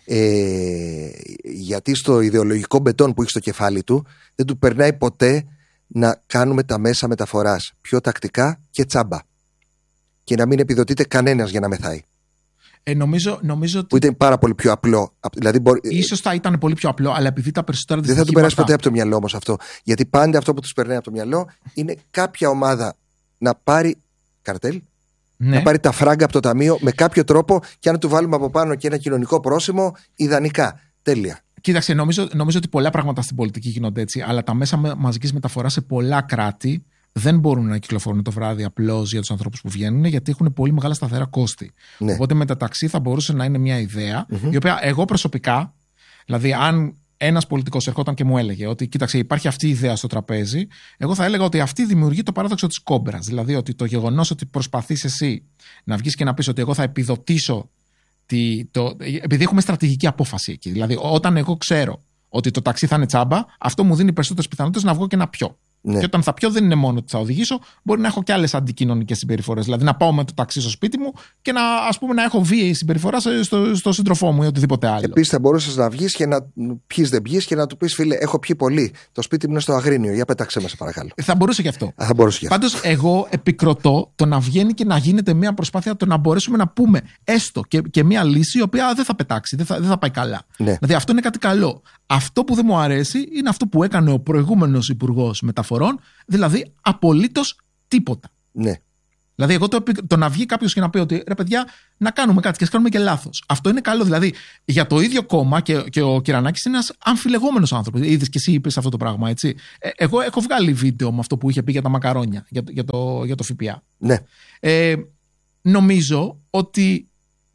ε, γιατί στο ιδεολογικό μπετόν που έχει στο κεφάλι του, δεν του περνάει ποτέ να κάνουμε τα μέσα μεταφοράς πιο τακτικά και τσάμπα. Και να μην επιδοτείται κανένας για να μεθάει. Ε, νομίζω, νομίζω ότι. Που ήταν πάρα πολύ πιο απλό. Δηλαδή μπορεί... Ίσως θα ήταν πολύ πιο απλό, αλλά επειδή τα περισσότερα δεν θα του περάσει ποτέ από το μυαλό όμως αυτό. Γιατί πάντα αυτό που του περνάει από το μυαλό είναι κάποια ομάδα να πάρει καρτέλ, ναι. να πάρει τα φράγκα από το ταμείο με κάποιο τρόπο, και αν του βάλουμε από πάνω και ένα κοινωνικό πρόσημο, ιδανικά. Τέλεια. Κοίταξε, νομίζω, νομίζω ότι πολλά πράγματα στην πολιτική γίνονται έτσι, αλλά τα μέσα μαζικής μεταφοράς σε πολλά κράτη δεν μπορούν να κυκλοφορούν το βράδυ απλώς για τους ανθρώπους που βγαίνουν, γιατί έχουν πολύ μεγάλα σταθερά κόστη. Ναι. Οπότε με τα ταξί θα μπορούσε να είναι μια ιδέα, mm-hmm. η οποία εγώ προσωπικά, δηλαδή αν ένας πολιτικός ερχόταν και μου έλεγε ότι κοίταξε, υπάρχει αυτή η ιδέα στο τραπέζι, εγώ θα έλεγα ότι αυτή δημιουργεί το παράδοξο της κόμπρας. Δηλαδή ότι το γεγονός ότι προσπαθείς εσύ να βγεις και να πεις ότι εγώ θα επιδοτήσω. Τη, το, επειδή έχουμε στρατηγική απόφαση εκεί. Δηλαδή, όταν εγώ ξέρω ότι το ταξί θα είναι τσάμπα, αυτό μου δίνει περισσότερες πιθανότητες να βγω και να πιω. Ναι. Και όταν θα πιω, δεν είναι μόνο ότι θα οδηγήσω, μπορεί να έχω και άλλες αντικοινωνικές συμπεριφορές. Δηλαδή να πάω με το ταξί στο σπίτι μου και να, ας πούμε, να έχω βίαιη συμπεριφορά στο, στο σύντροφό μου ή οτιδήποτε άλλο. Επίσης, θα μπορούσες να βγεις και να πιεις δεν πιεις και να του πεις, φίλε, έχω πιει πολύ. Το σπίτι μου είναι στο Αγρίνιο. Για πέταξε με, σε παρακαλώ. Θα μπορούσε και αυτό. Α, θα μπορούσε και αυτό. Πάντως, εγώ επικροτώ το να βγαίνει και να γίνεται μια προσπάθεια το να μπορέσουμε να πούμε έστω και, και μια λύση η οποία δεν θα πετάξει, δεν θα, δεν θα πάει καλά. Ναι. Δηλαδή, αυτό είναι κάτι καλό. Αυτό που δεν μου αρέσει είναι αυτό που έκανε ο προηγούμενος Υπουργός Μεταφορών, δηλαδή απολύτως τίποτα. Ναι. Δηλαδή, εγώ το, το να βγει κάποιος και να πει ότι ρε παιδιά, να κάνουμε κάτι και ας κάνουμε και λάθος. Αυτό είναι καλό. Δηλαδή, για το ίδιο κόμμα και, και ο Κυρανάκης είναι ένας αμφιλεγόμενος άνθρωπος. Είδες και εσύ είπες αυτό το πράγμα, έτσι. Ε, εγώ έχω βγάλει βίντεο με αυτό που είχε πει για τα μακαρόνια, για, για, το, για το ΦΠΑ. Ναι. Ε, νομίζω ότι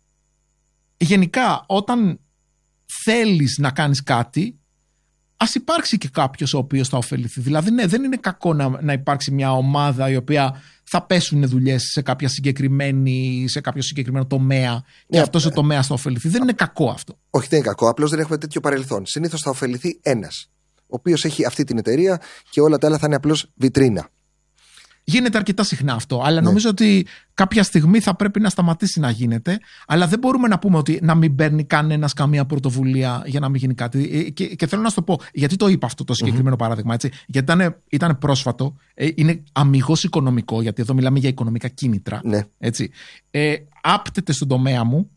γενικά όταν θέλεις να κάνεις κάτι, ας υπάρξει και κάποιος ο οποίος θα ωφεληθεί. Δηλαδή, ναι, δεν είναι κακό να, να υπάρξει μια ομάδα η οποία θα πέσουν δουλειές σε, κάποια συγκεκριμένη, σε κάποιο συγκεκριμένο τομέα και ναι, αυτός ο τομέας θα ωφεληθεί. Δεν είναι κακό αυτό. Όχι, δεν είναι κακό. Απλώς δεν έχουμε τέτοιο παρελθόν. Συνήθως θα ωφεληθεί ένας, ο οποίος έχει αυτή την εταιρεία και όλα τα άλλα θα είναι απλώς βιτρίνα. Γίνεται αρκετά συχνά αυτό, αλλά ναι. νομίζω ότι κάποια στιγμή θα πρέπει να σταματήσει να γίνεται. Αλλά δεν μπορούμε να πούμε ότι να μην παίρνει κανένας καμία πρωτοβουλία για να μην γίνει κάτι. Και, και θέλω να σου το πω, γιατί το είπα αυτό το συγκεκριμένο mm-hmm. παράδειγμα, έτσι. Γιατί ήταν, ήταν πρόσφατο, είναι αμιγώς οικονομικό, γιατί εδώ μιλάμε για οικονομικά κίνητρα. Ναι. Έτσι. Ε, άπτεται στον τομέα μου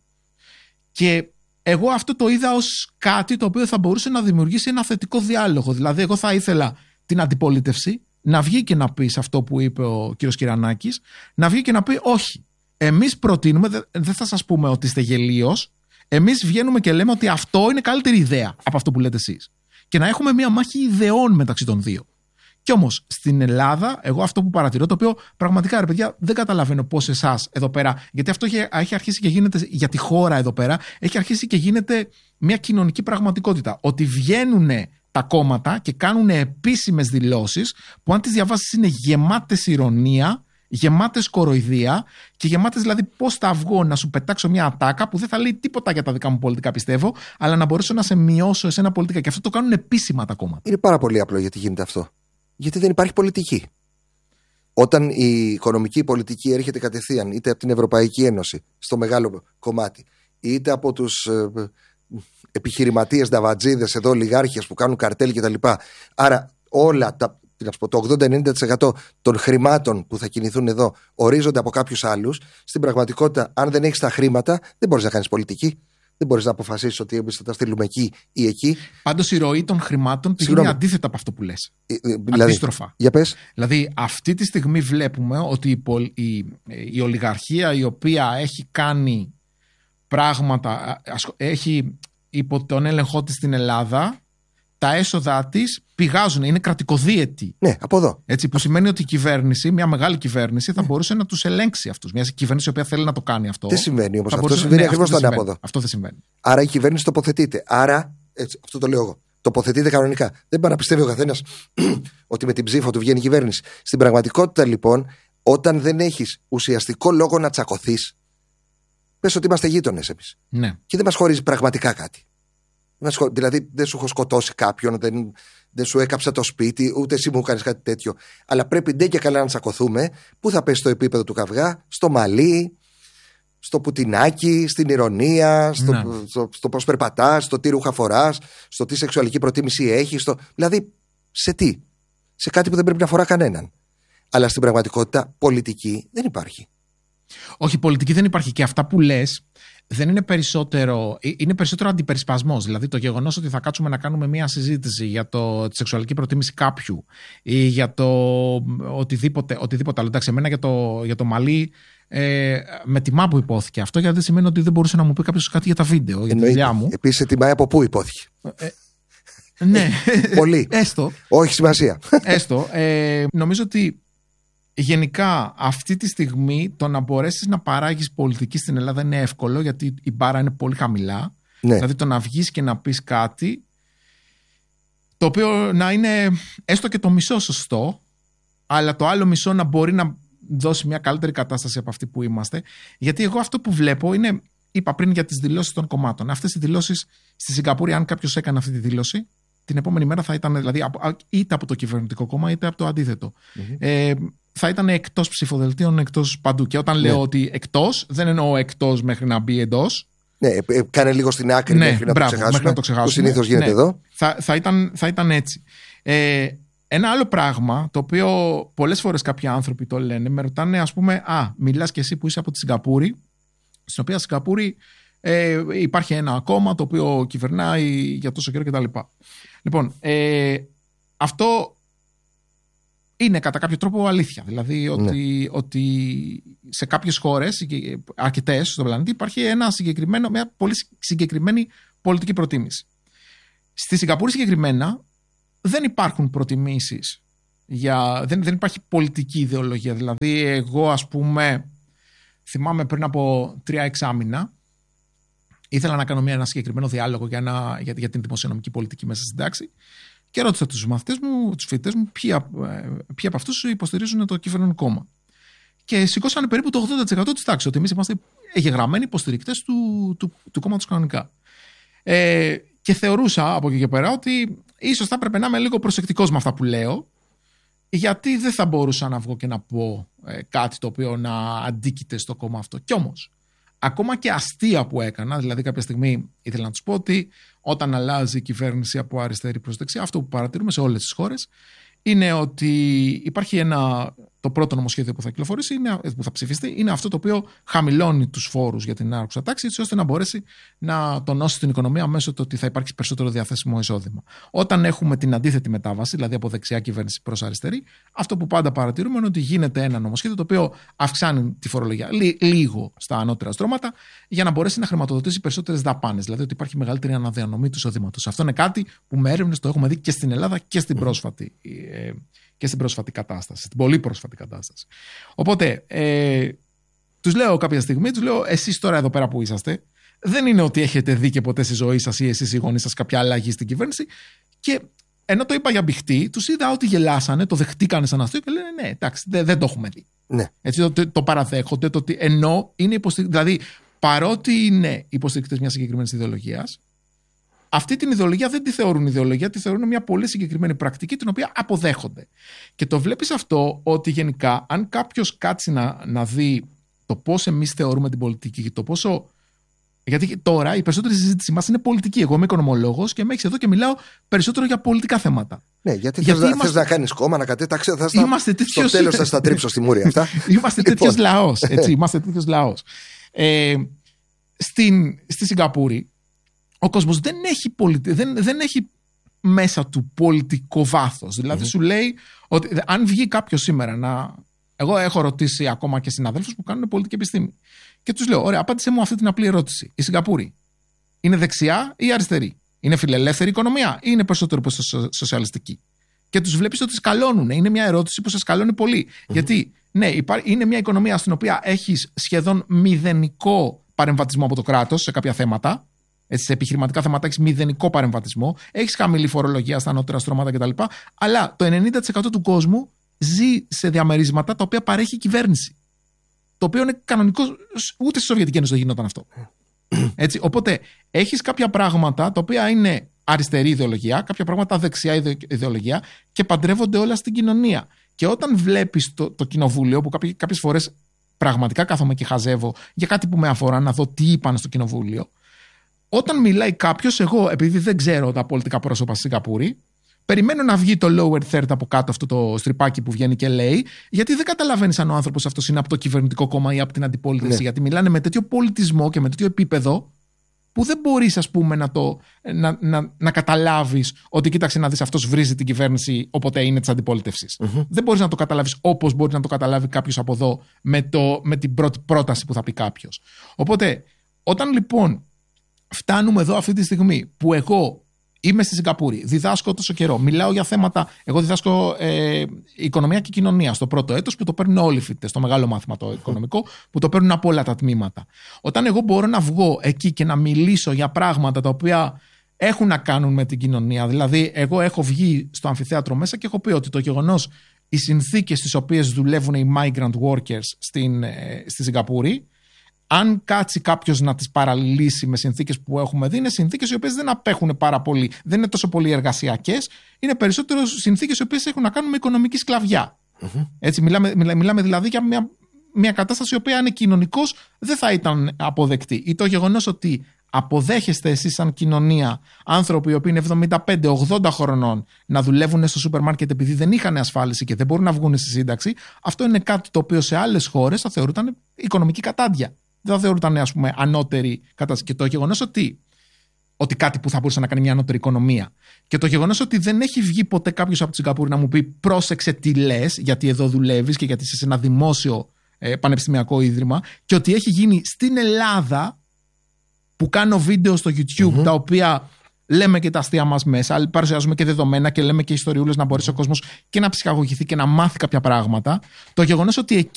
και εγώ αυτό το είδα ως κάτι το οποίο θα μπορούσε να δημιουργήσει ένα θετικό διάλογο. Δηλαδή, εγώ θα ήθελα την αντιπολίτευση να βγει και να πει σε αυτό που είπε ο κύριος Κυρανάκης, να βγει και να πει όχι. Εμείς προτείνουμε, δεν θα σας πούμε ότι είστε γελίος, εμείς βγαίνουμε και λέμε ότι αυτό είναι καλύτερη ιδέα από αυτό που λέτε εσείς. Και να έχουμε μια μάχη ιδεών μεταξύ των δύο. Κι όμως στην Ελλάδα, εγώ αυτό που παρατηρώ, το οποίο πραγματικά ρε παιδιά δεν καταλαβαίνω πώς εσάς εδώ πέρα, γιατί αυτό έχει, έχει αρχίσει και γίνεται για τη χώρα εδώ πέρα, έχει αρχίσει και γίνεται μια κοινωνική πραγματικότητα. Ότι βγαίνουν τα κόμματα και κάνουν επίσημες δηλώσεις που αν τις διαβάσεις είναι γεμάτες ηρωνία, γεμάτες κοροϊδία και γεμάτες δηλαδή πώς θα βγω να σου πετάξω μια ατάκα που δεν θα λέει τίποτα για τα δικά μου πολιτικά πιστεύω, αλλά να μπορέσω να σε μειώσω εσένα πολιτικά. Και αυτό το κάνουν επίσημα τα κόμματα. Είναι πάρα πολύ απλό γιατί γίνεται αυτό. Γιατί δεν υπάρχει πολιτική. Όταν η οικονομική πολιτική έρχεται κατευθείαν είτε από την Ευρωπαϊκή Ένωση στο μεγάλο κομμάτι, είτε από τους ε, επιχειρηματίες, νταβατζίδες, εδώ ολιγάρχες που κάνουν καρτέλ κτλ. Άρα όλα τα, το ογδόντα με ενενήντα τοις εκατό των χρημάτων που θα κινηθούν εδώ ορίζονται από κάποιους άλλους. Στην πραγματικότητα, αν δεν έχεις τα χρήματα, δεν μπορείς να κάνεις πολιτική. Δεν μπορείς να αποφασίσεις ότι εμείς θα τα στείλουμε εκεί ή εκεί. Πάντως η ροή των χρημάτων είναι αντίθετα από αυτό που λες. Ε, δηλαδή, αντίστροφα. Για πες. Δηλαδή αυτή τη στιγμή βλέπουμε ότι η, η, η ολιγαρχία η οποία έχει κάνει πράγματα, έχει υπό τον έλεγχό της στην Ελλάδα, τα έσοδά της πηγάζουν, είναι κρατικοδίαιτη. Ναι, από εδώ. Έτσι, που σημαίνει ότι η κυβέρνηση, μια μεγάλη κυβέρνηση, θα μπορούσε να τους ελέγξει αυτούς. Μια κυβέρνηση η οποία θέλει να το κάνει αυτό. Δεν συμβαίνει όμως. Αυτό μπορούσε... συμβαίνει ναι, ακριβώς το ανάποδο. Αυτό δεν συμβαίνει. Άρα η κυβέρνηση τοποθετείται. Άρα, έτσι, αυτό το λέω εγώ. Τοποθετείται κανονικά. Δεν πάει να πιστεύει ο καθένας ότι με την ψήφο του βγαίνει η κυβέρνηση. Στην πραγματικότητα, λοιπόν, όταν δεν έχεις ουσιαστικό λόγο να τσακωθείς, πες ότι είμαστε γείτονες εμείς. Ναι. Και δεν μας χωρίζει πραγματικά κάτι. Δηλαδή δεν σου έχω σκοτώσει κάποιον, δεν, δεν σου έκαψα το σπίτι, ούτε εσύ μου έκανες κάτι τέτοιο. Αλλά πρέπει ντε και καλά να τσακωθούμε. Πού θα πέσει το επίπεδο του καυγά? Στο μαλλί, στο πουτινάκι, στην ηρωνία, στο, ναι. στο, στο πώς περπατάς, στο τι ρούχα φοράς, στο τι σεξουαλική προτίμηση έχεις. Στο... Δηλαδή σε τι? Σε κάτι που δεν πρέπει να φορά κανέναν. Αλλά στην πραγματικότητα πολιτική δεν υπάρχει. Όχι, πολιτική δεν υπάρχει και αυτά που λες δεν είναι περισσότερο, είναι περισσότερο αντιπερισπασμός. Δηλαδή το γεγονός ότι θα κάτσουμε να κάνουμε μια συζήτηση για το, τη σεξουαλική προτίμηση κάποιου ή για το οτιδήποτε, οτιδήποτε άλλο. Εντάξει, εμένα για το, για το μαλλί ε, με τιμά που υπόθηκε αυτό, γιατί δεν σημαίνει ότι δεν μπορούσε να μου πει κάποιος κάτι για τα βίντεο, για τη δουλειά μου. Επίσης τιμάει από πού υπόθηκε. Ε, ναι, πολύ. Έστω. Όχι σημασία. Έστω. Ε, νομίζω ότι γενικά αυτή τη στιγμή το να μπορέσεις να παράγεις πολιτική στην Ελλάδα είναι εύκολο, γιατί η μπάρα είναι πολύ χαμηλά. Ναι. Δηλαδή το να βγεις και να πεις κάτι το οποίο να είναι έστω και το μισό σωστό, αλλά το άλλο μισό να μπορεί να δώσει μια καλύτερη κατάσταση από αυτή που είμαστε. Γιατί εγώ αυτό που βλέπω είναι, είπα πριν για τις δηλώσεις των κομμάτων. Αυτές οι δηλώσεις στη Σιγκαπούρη, αν κάποιος έκανε αυτή τη δήλωση, την επόμενη μέρα θα ήταν, δηλαδή, είτε από το κυβερνητικό κόμμα είτε από το αντίθετο. Mm-hmm. Ε, θα ήταν εκτός ψηφοδελτίων, εκτός παντού. Και όταν ναι. λέω ότι εκτός, δεν εννοώ εκτός μέχρι να μπει εντός. Ναι, κάνε λίγο στην άκρη ναι, μέχρι, να μπράβο, το μέχρι να το ξεχάσουμε. Που συνήθως γίνεται ναι. εδώ. Θα, θα, ήταν, θα ήταν έτσι. Ε, ένα άλλο πράγμα, το οποίο πολλές φορές κάποιοι άνθρωποι το λένε, με ρωτάνε, ας πούμε, α, μιλάς και εσύ που είσαι από τη Σιγκαπούρη, στην οποία Σιγκαπούρη ε, υπάρχει ένα κόμμα το οποίο κυβερνάει για τόσο καιρό κτλ. Λοιπόν, ε, αυτό είναι κατά κάποιο τρόπο αλήθεια. Δηλαδή ότι, ναι. ότι σε κάποιες χώρες, αρκετές στον πλανήτη, υπάρχει ένα συγκεκριμένο, μια πολύ συγκεκριμένη πολιτική προτίμηση. Στη Σιγκαπούρη συγκεκριμένα δεν υπάρχουν προτιμήσεις. Για, δεν, δεν υπάρχει πολιτική ιδεολογία. Δηλαδή εγώ, ας πούμε, θυμάμαι πριν από τρία εξάμηνα ήθελα να κάνω μια, ένα συγκεκριμένο διάλογο για, ένα, για, για την δημοσιονομική πολιτική μέσα στην τάξη και ρώτησα τους μαθητές μου, τους φοιτητές μου, ποιοι, ποιοι από αυτούς υποστηρίζουν το κυβερνόν κόμμα. Και σηκώσανε περίπου το ογδόντα τοις εκατό της τάξης, ότι εμείς είμαστε εγγεγραμμένοι υποστηρικτές του, του, του κόμματος κανονικά. Ε, και θεωρούσα από εκεί και πέρα ότι ίσως θα έπρεπε να είμαι λίγο προσεκτικός με αυτά που λέω, γιατί δεν θα μπορούσα να βγω και να πω ε, κάτι το οποίο να αντίκειται στο κόμμα αυτό. Κι όμως, ακόμα και αστεία που έκανα, δηλαδή κάποια στιγμή ήθελα να τους πω ότι όταν αλλάζει η κυβέρνηση από αριστερή προς δεξιά, αυτό που παρατηρούμε σε όλες τις χώρες είναι ότι υπάρχει ένα, το πρώτο νομοσχέδιο που θα κυκλοφορήσει, είναι, που θα ψηφιστεί, είναι αυτό το οποίο χαμηλώνει τους φόρους για την άρχουσα τάξη, έτσι ώστε να μπορέσει να τονώσει την οικονομία μέσω του ότι θα υπάρξει περισσότερο διαθέσιμο εισόδημα. Όταν έχουμε την αντίθετη μετάβαση, δηλαδή από δεξιά κυβέρνηση προς αριστερή, αυτό που πάντα παρατηρούμε είναι ότι γίνεται ένα νομοσχέδιο το οποίο αυξάνει τη φορολογία λί, λίγο στα ανώτερα στρώματα για να μπορέσει να χρηματοδοτήσει περισσότερες δαπάνες. Δηλαδή ότι υπάρχει μεγαλύτερη αναδιανομή του εισοδήματος. Αυτό είναι κάτι που με έρευνες το έχουμε δει και στην Ελλάδα και στην πρόσφατη. Και στην πρόσφατη κατάσταση, στην πολύ πρόσφατη κατάσταση. Οπότε, ε, τους λέω κάποια στιγμή, τους λέω, εσείς τώρα εδώ πέρα που είσαστε, δεν είναι ότι έχετε δει και ποτέ στη ζωή σας ή εσείς οι γονείς σας κάποια αλλαγή στην κυβέρνηση. Και ενώ το είπα για μπιχτή, τους είδα ότι γελάσανε, το δεχτήκανε σαν αστείο και λένε ναι, εντάξει, δεν, δεν το έχουμε δει. Ναι. Έτσι, το, το, το παραδέχονται, το ότι ενώ είναι υποστηρικτές, δηλαδή παρότι είναι υποστηρικτές μιας συγκεκριμένης ιδεολογίας, αυτή την ιδεολογία δεν τη θεωρούν ιδεολογία, τη θεωρούν μια πολύ συγκεκριμένη πρακτική την οποία αποδέχονται. Και το βλέπεις αυτό ότι γενικά αν κάποιος κάτσει να, να δει το πώς εμείς θεωρούμε την πολιτική και το πόσο... Γιατί τώρα η περισσότερη συζήτηση μας είναι πολιτική. Εγώ είμαι οικονομολόγος και με έχεις εδώ και μιλάω περισσότερο για πολιτικά θέματα. Ναι, γιατί, γιατί θες, είμαστε... θες να κάνεις κόμμα, να κατέταξε, θα στα... Είμαστε τέτοιος... στο τέλος θα στα τρίψω στη μούρη αυτά. Είμαστε τέτοιος λαός, έτσι, είμαστε τέτοιος λαός. Ε, στην, στη Σιγκαπούρη ο κόσμος δεν έχει, πολιτι... δεν, δεν έχει μέσα του πολιτικό βάθος. Δηλαδή mm-hmm. σου λέει ότι αν βγει κάποιος σήμερα να... Εγώ έχω ρωτήσει ακόμα και συναδέλφους που κάνουν πολιτική επιστήμη. Και τους λέω, ωραία, απάντησε μου αυτή την απλή ερώτηση. Η Σιγκαπούρη είναι δεξιά ή αριστερή? Είναι φιλελεύθερη οικονομία ή είναι περισσότερο σοσιαλιστική? Και τους βλέπεις ότι σκαλώνουν. Είναι μια ερώτηση που σε σκαλώνει πολύ. Mm-hmm. Γιατί, ναι, είναι μια οικονομία στην οποία έχεις σχεδόν μηδενικό παρεμβατισμό από το κράτος σε κάποια θέματα. Έτσι, σε επιχειρηματικά θέματα έχεις μηδενικό παρεμβατισμό, έχεις χαμηλή φορολογία στα ανώτερα στρώματα κτλ. Αλλά το ενενήντα τοις εκατό του κόσμου ζει σε διαμερίσματα τα οποία παρέχει η κυβέρνηση. Το οποίο είναι κανονικό, ούτε στη Σοβιετική Ένωση δεν γινόταν αυτό. Έτσι, οπότε έχεις κάποια πράγματα τα οποία είναι αριστερή ιδεολογία, κάποια πράγματα δεξιά ιδεολογία και παντρεύονται όλα στην κοινωνία. Και όταν βλέπεις το, το κοινοβούλιο, που κάποιες φορές πραγματικά κάθομαι και χαζεύω για κάτι που με αφορά να δω τι είπαν στο κοινοβούλιο. Όταν μιλάει κάποιος, εγώ επειδή δεν ξέρω τα πολιτικά πρόσωπα στη Σιγκαπούρη, περιμένω να βγει το lower third από κάτω, αυτό το στριπάκι που βγαίνει και λέει, γιατί δεν καταλαβαίνεις αν ο άνθρωπος αυτός είναι από το κυβερνητικό κόμμα ή από την αντιπολίτευση. Ναι. Γιατί μιλάνε με τέτοιο πολιτισμό και με τέτοιο επίπεδο, που δεν μπορείς, ας πούμε, να, το, να, να, να καταλάβεις ότι κοίταξε να δεις, αυτός βρίζει την κυβέρνηση, όποτε είναι της αντιπολίτευσης. Mm-hmm. Δεν μπορείς να το καταλάβεις όπως μπορεί να το καταλάβει κάποιος από εδώ με, το, με την πρώτη πρόταση που θα πει κάποιος. Οπότε, όταν λοιπόν φτάνουμε εδώ αυτή τη στιγμή που εγώ είμαι στη Σιγκαπούρη, διδάσκω τόσο καιρό, μιλάω για θέματα. Εγώ διδάσκω ε, οικονομία και κοινωνία στο πρώτο έτος που το παίρνουν όλοι οι φοιτητές, το μεγάλο μάθημα το οικονομικό, που το παίρνουν από όλα τα τμήματα. Όταν εγώ μπορώ να βγω εκεί και να μιλήσω για πράγματα τα οποία έχουν να κάνουν με την κοινωνία, δηλαδή, εγώ έχω βγει στο αμφιθέατρο μέσα και έχω πει ότι το γεγονός, οι συνθήκες στις οποίες δουλεύουν οι migrant workers στην, ε, στη Σιγκαπούρη αν κάτσει κάποιος να τις παραλύσει με συνθήκες που έχουμε δει, είναι συνθήκες οι οποίες δεν απέχουν πάρα πολύ. Δεν είναι τόσο πολύ εργασιακές, είναι περισσότερο συνθήκες οι οποίες έχουν να κάνουν με οικονομική σκλαβιά. Mm-hmm. Έτσι, μιλάμε, μιλά, μιλάμε δηλαδή για μια, μια κατάσταση η οποία αν είναι κοινωνικός δεν θα ήταν αποδεκτή. Ή το γεγονός ότι αποδέχεστε εσείς σαν κοινωνία άνθρωποι οι οποίοι είναι εβδομήντα πέντε ογδόντα χρονών να δουλεύουν στο σούπερ μάρκετ επειδή δεν είχαν ασφάλιση και δεν μπορούν να βγουν στη σύνταξη, αυτό είναι κάτι το οποίο σε άλλες χώρες θα θεωρούταν οικονομική κατάντια. Δεν θα θεωρούταν, ας πούμε, ανώτερη κατάσταση. Και το γεγονός ότι, ότι κάτι που θα μπορούσε να κάνει μια ανώτερη οικονομία. Και το γεγονός ότι δεν έχει βγει ποτέ κάποιος από τη Σιγκαπούρη να μου πει πρόσεξε τι λες, γιατί εδώ δουλεύεις και γιατί είσαι σε ένα δημόσιο ε, πανεπιστημιακό ίδρυμα, και ότι έχει γίνει στην Ελλάδα, που κάνω βίντεο στο YouTube, mm-hmm. τα οποία λέμε και τα αστεία μας μέσα, παρουσιάζουμε και δεδομένα και λέμε και ιστοριούλες να μπορέσει ο κόσμος και να ψυχαγωγηθεί και να μάθει κάποια πράγματα. Το γεγονός ότι εκεί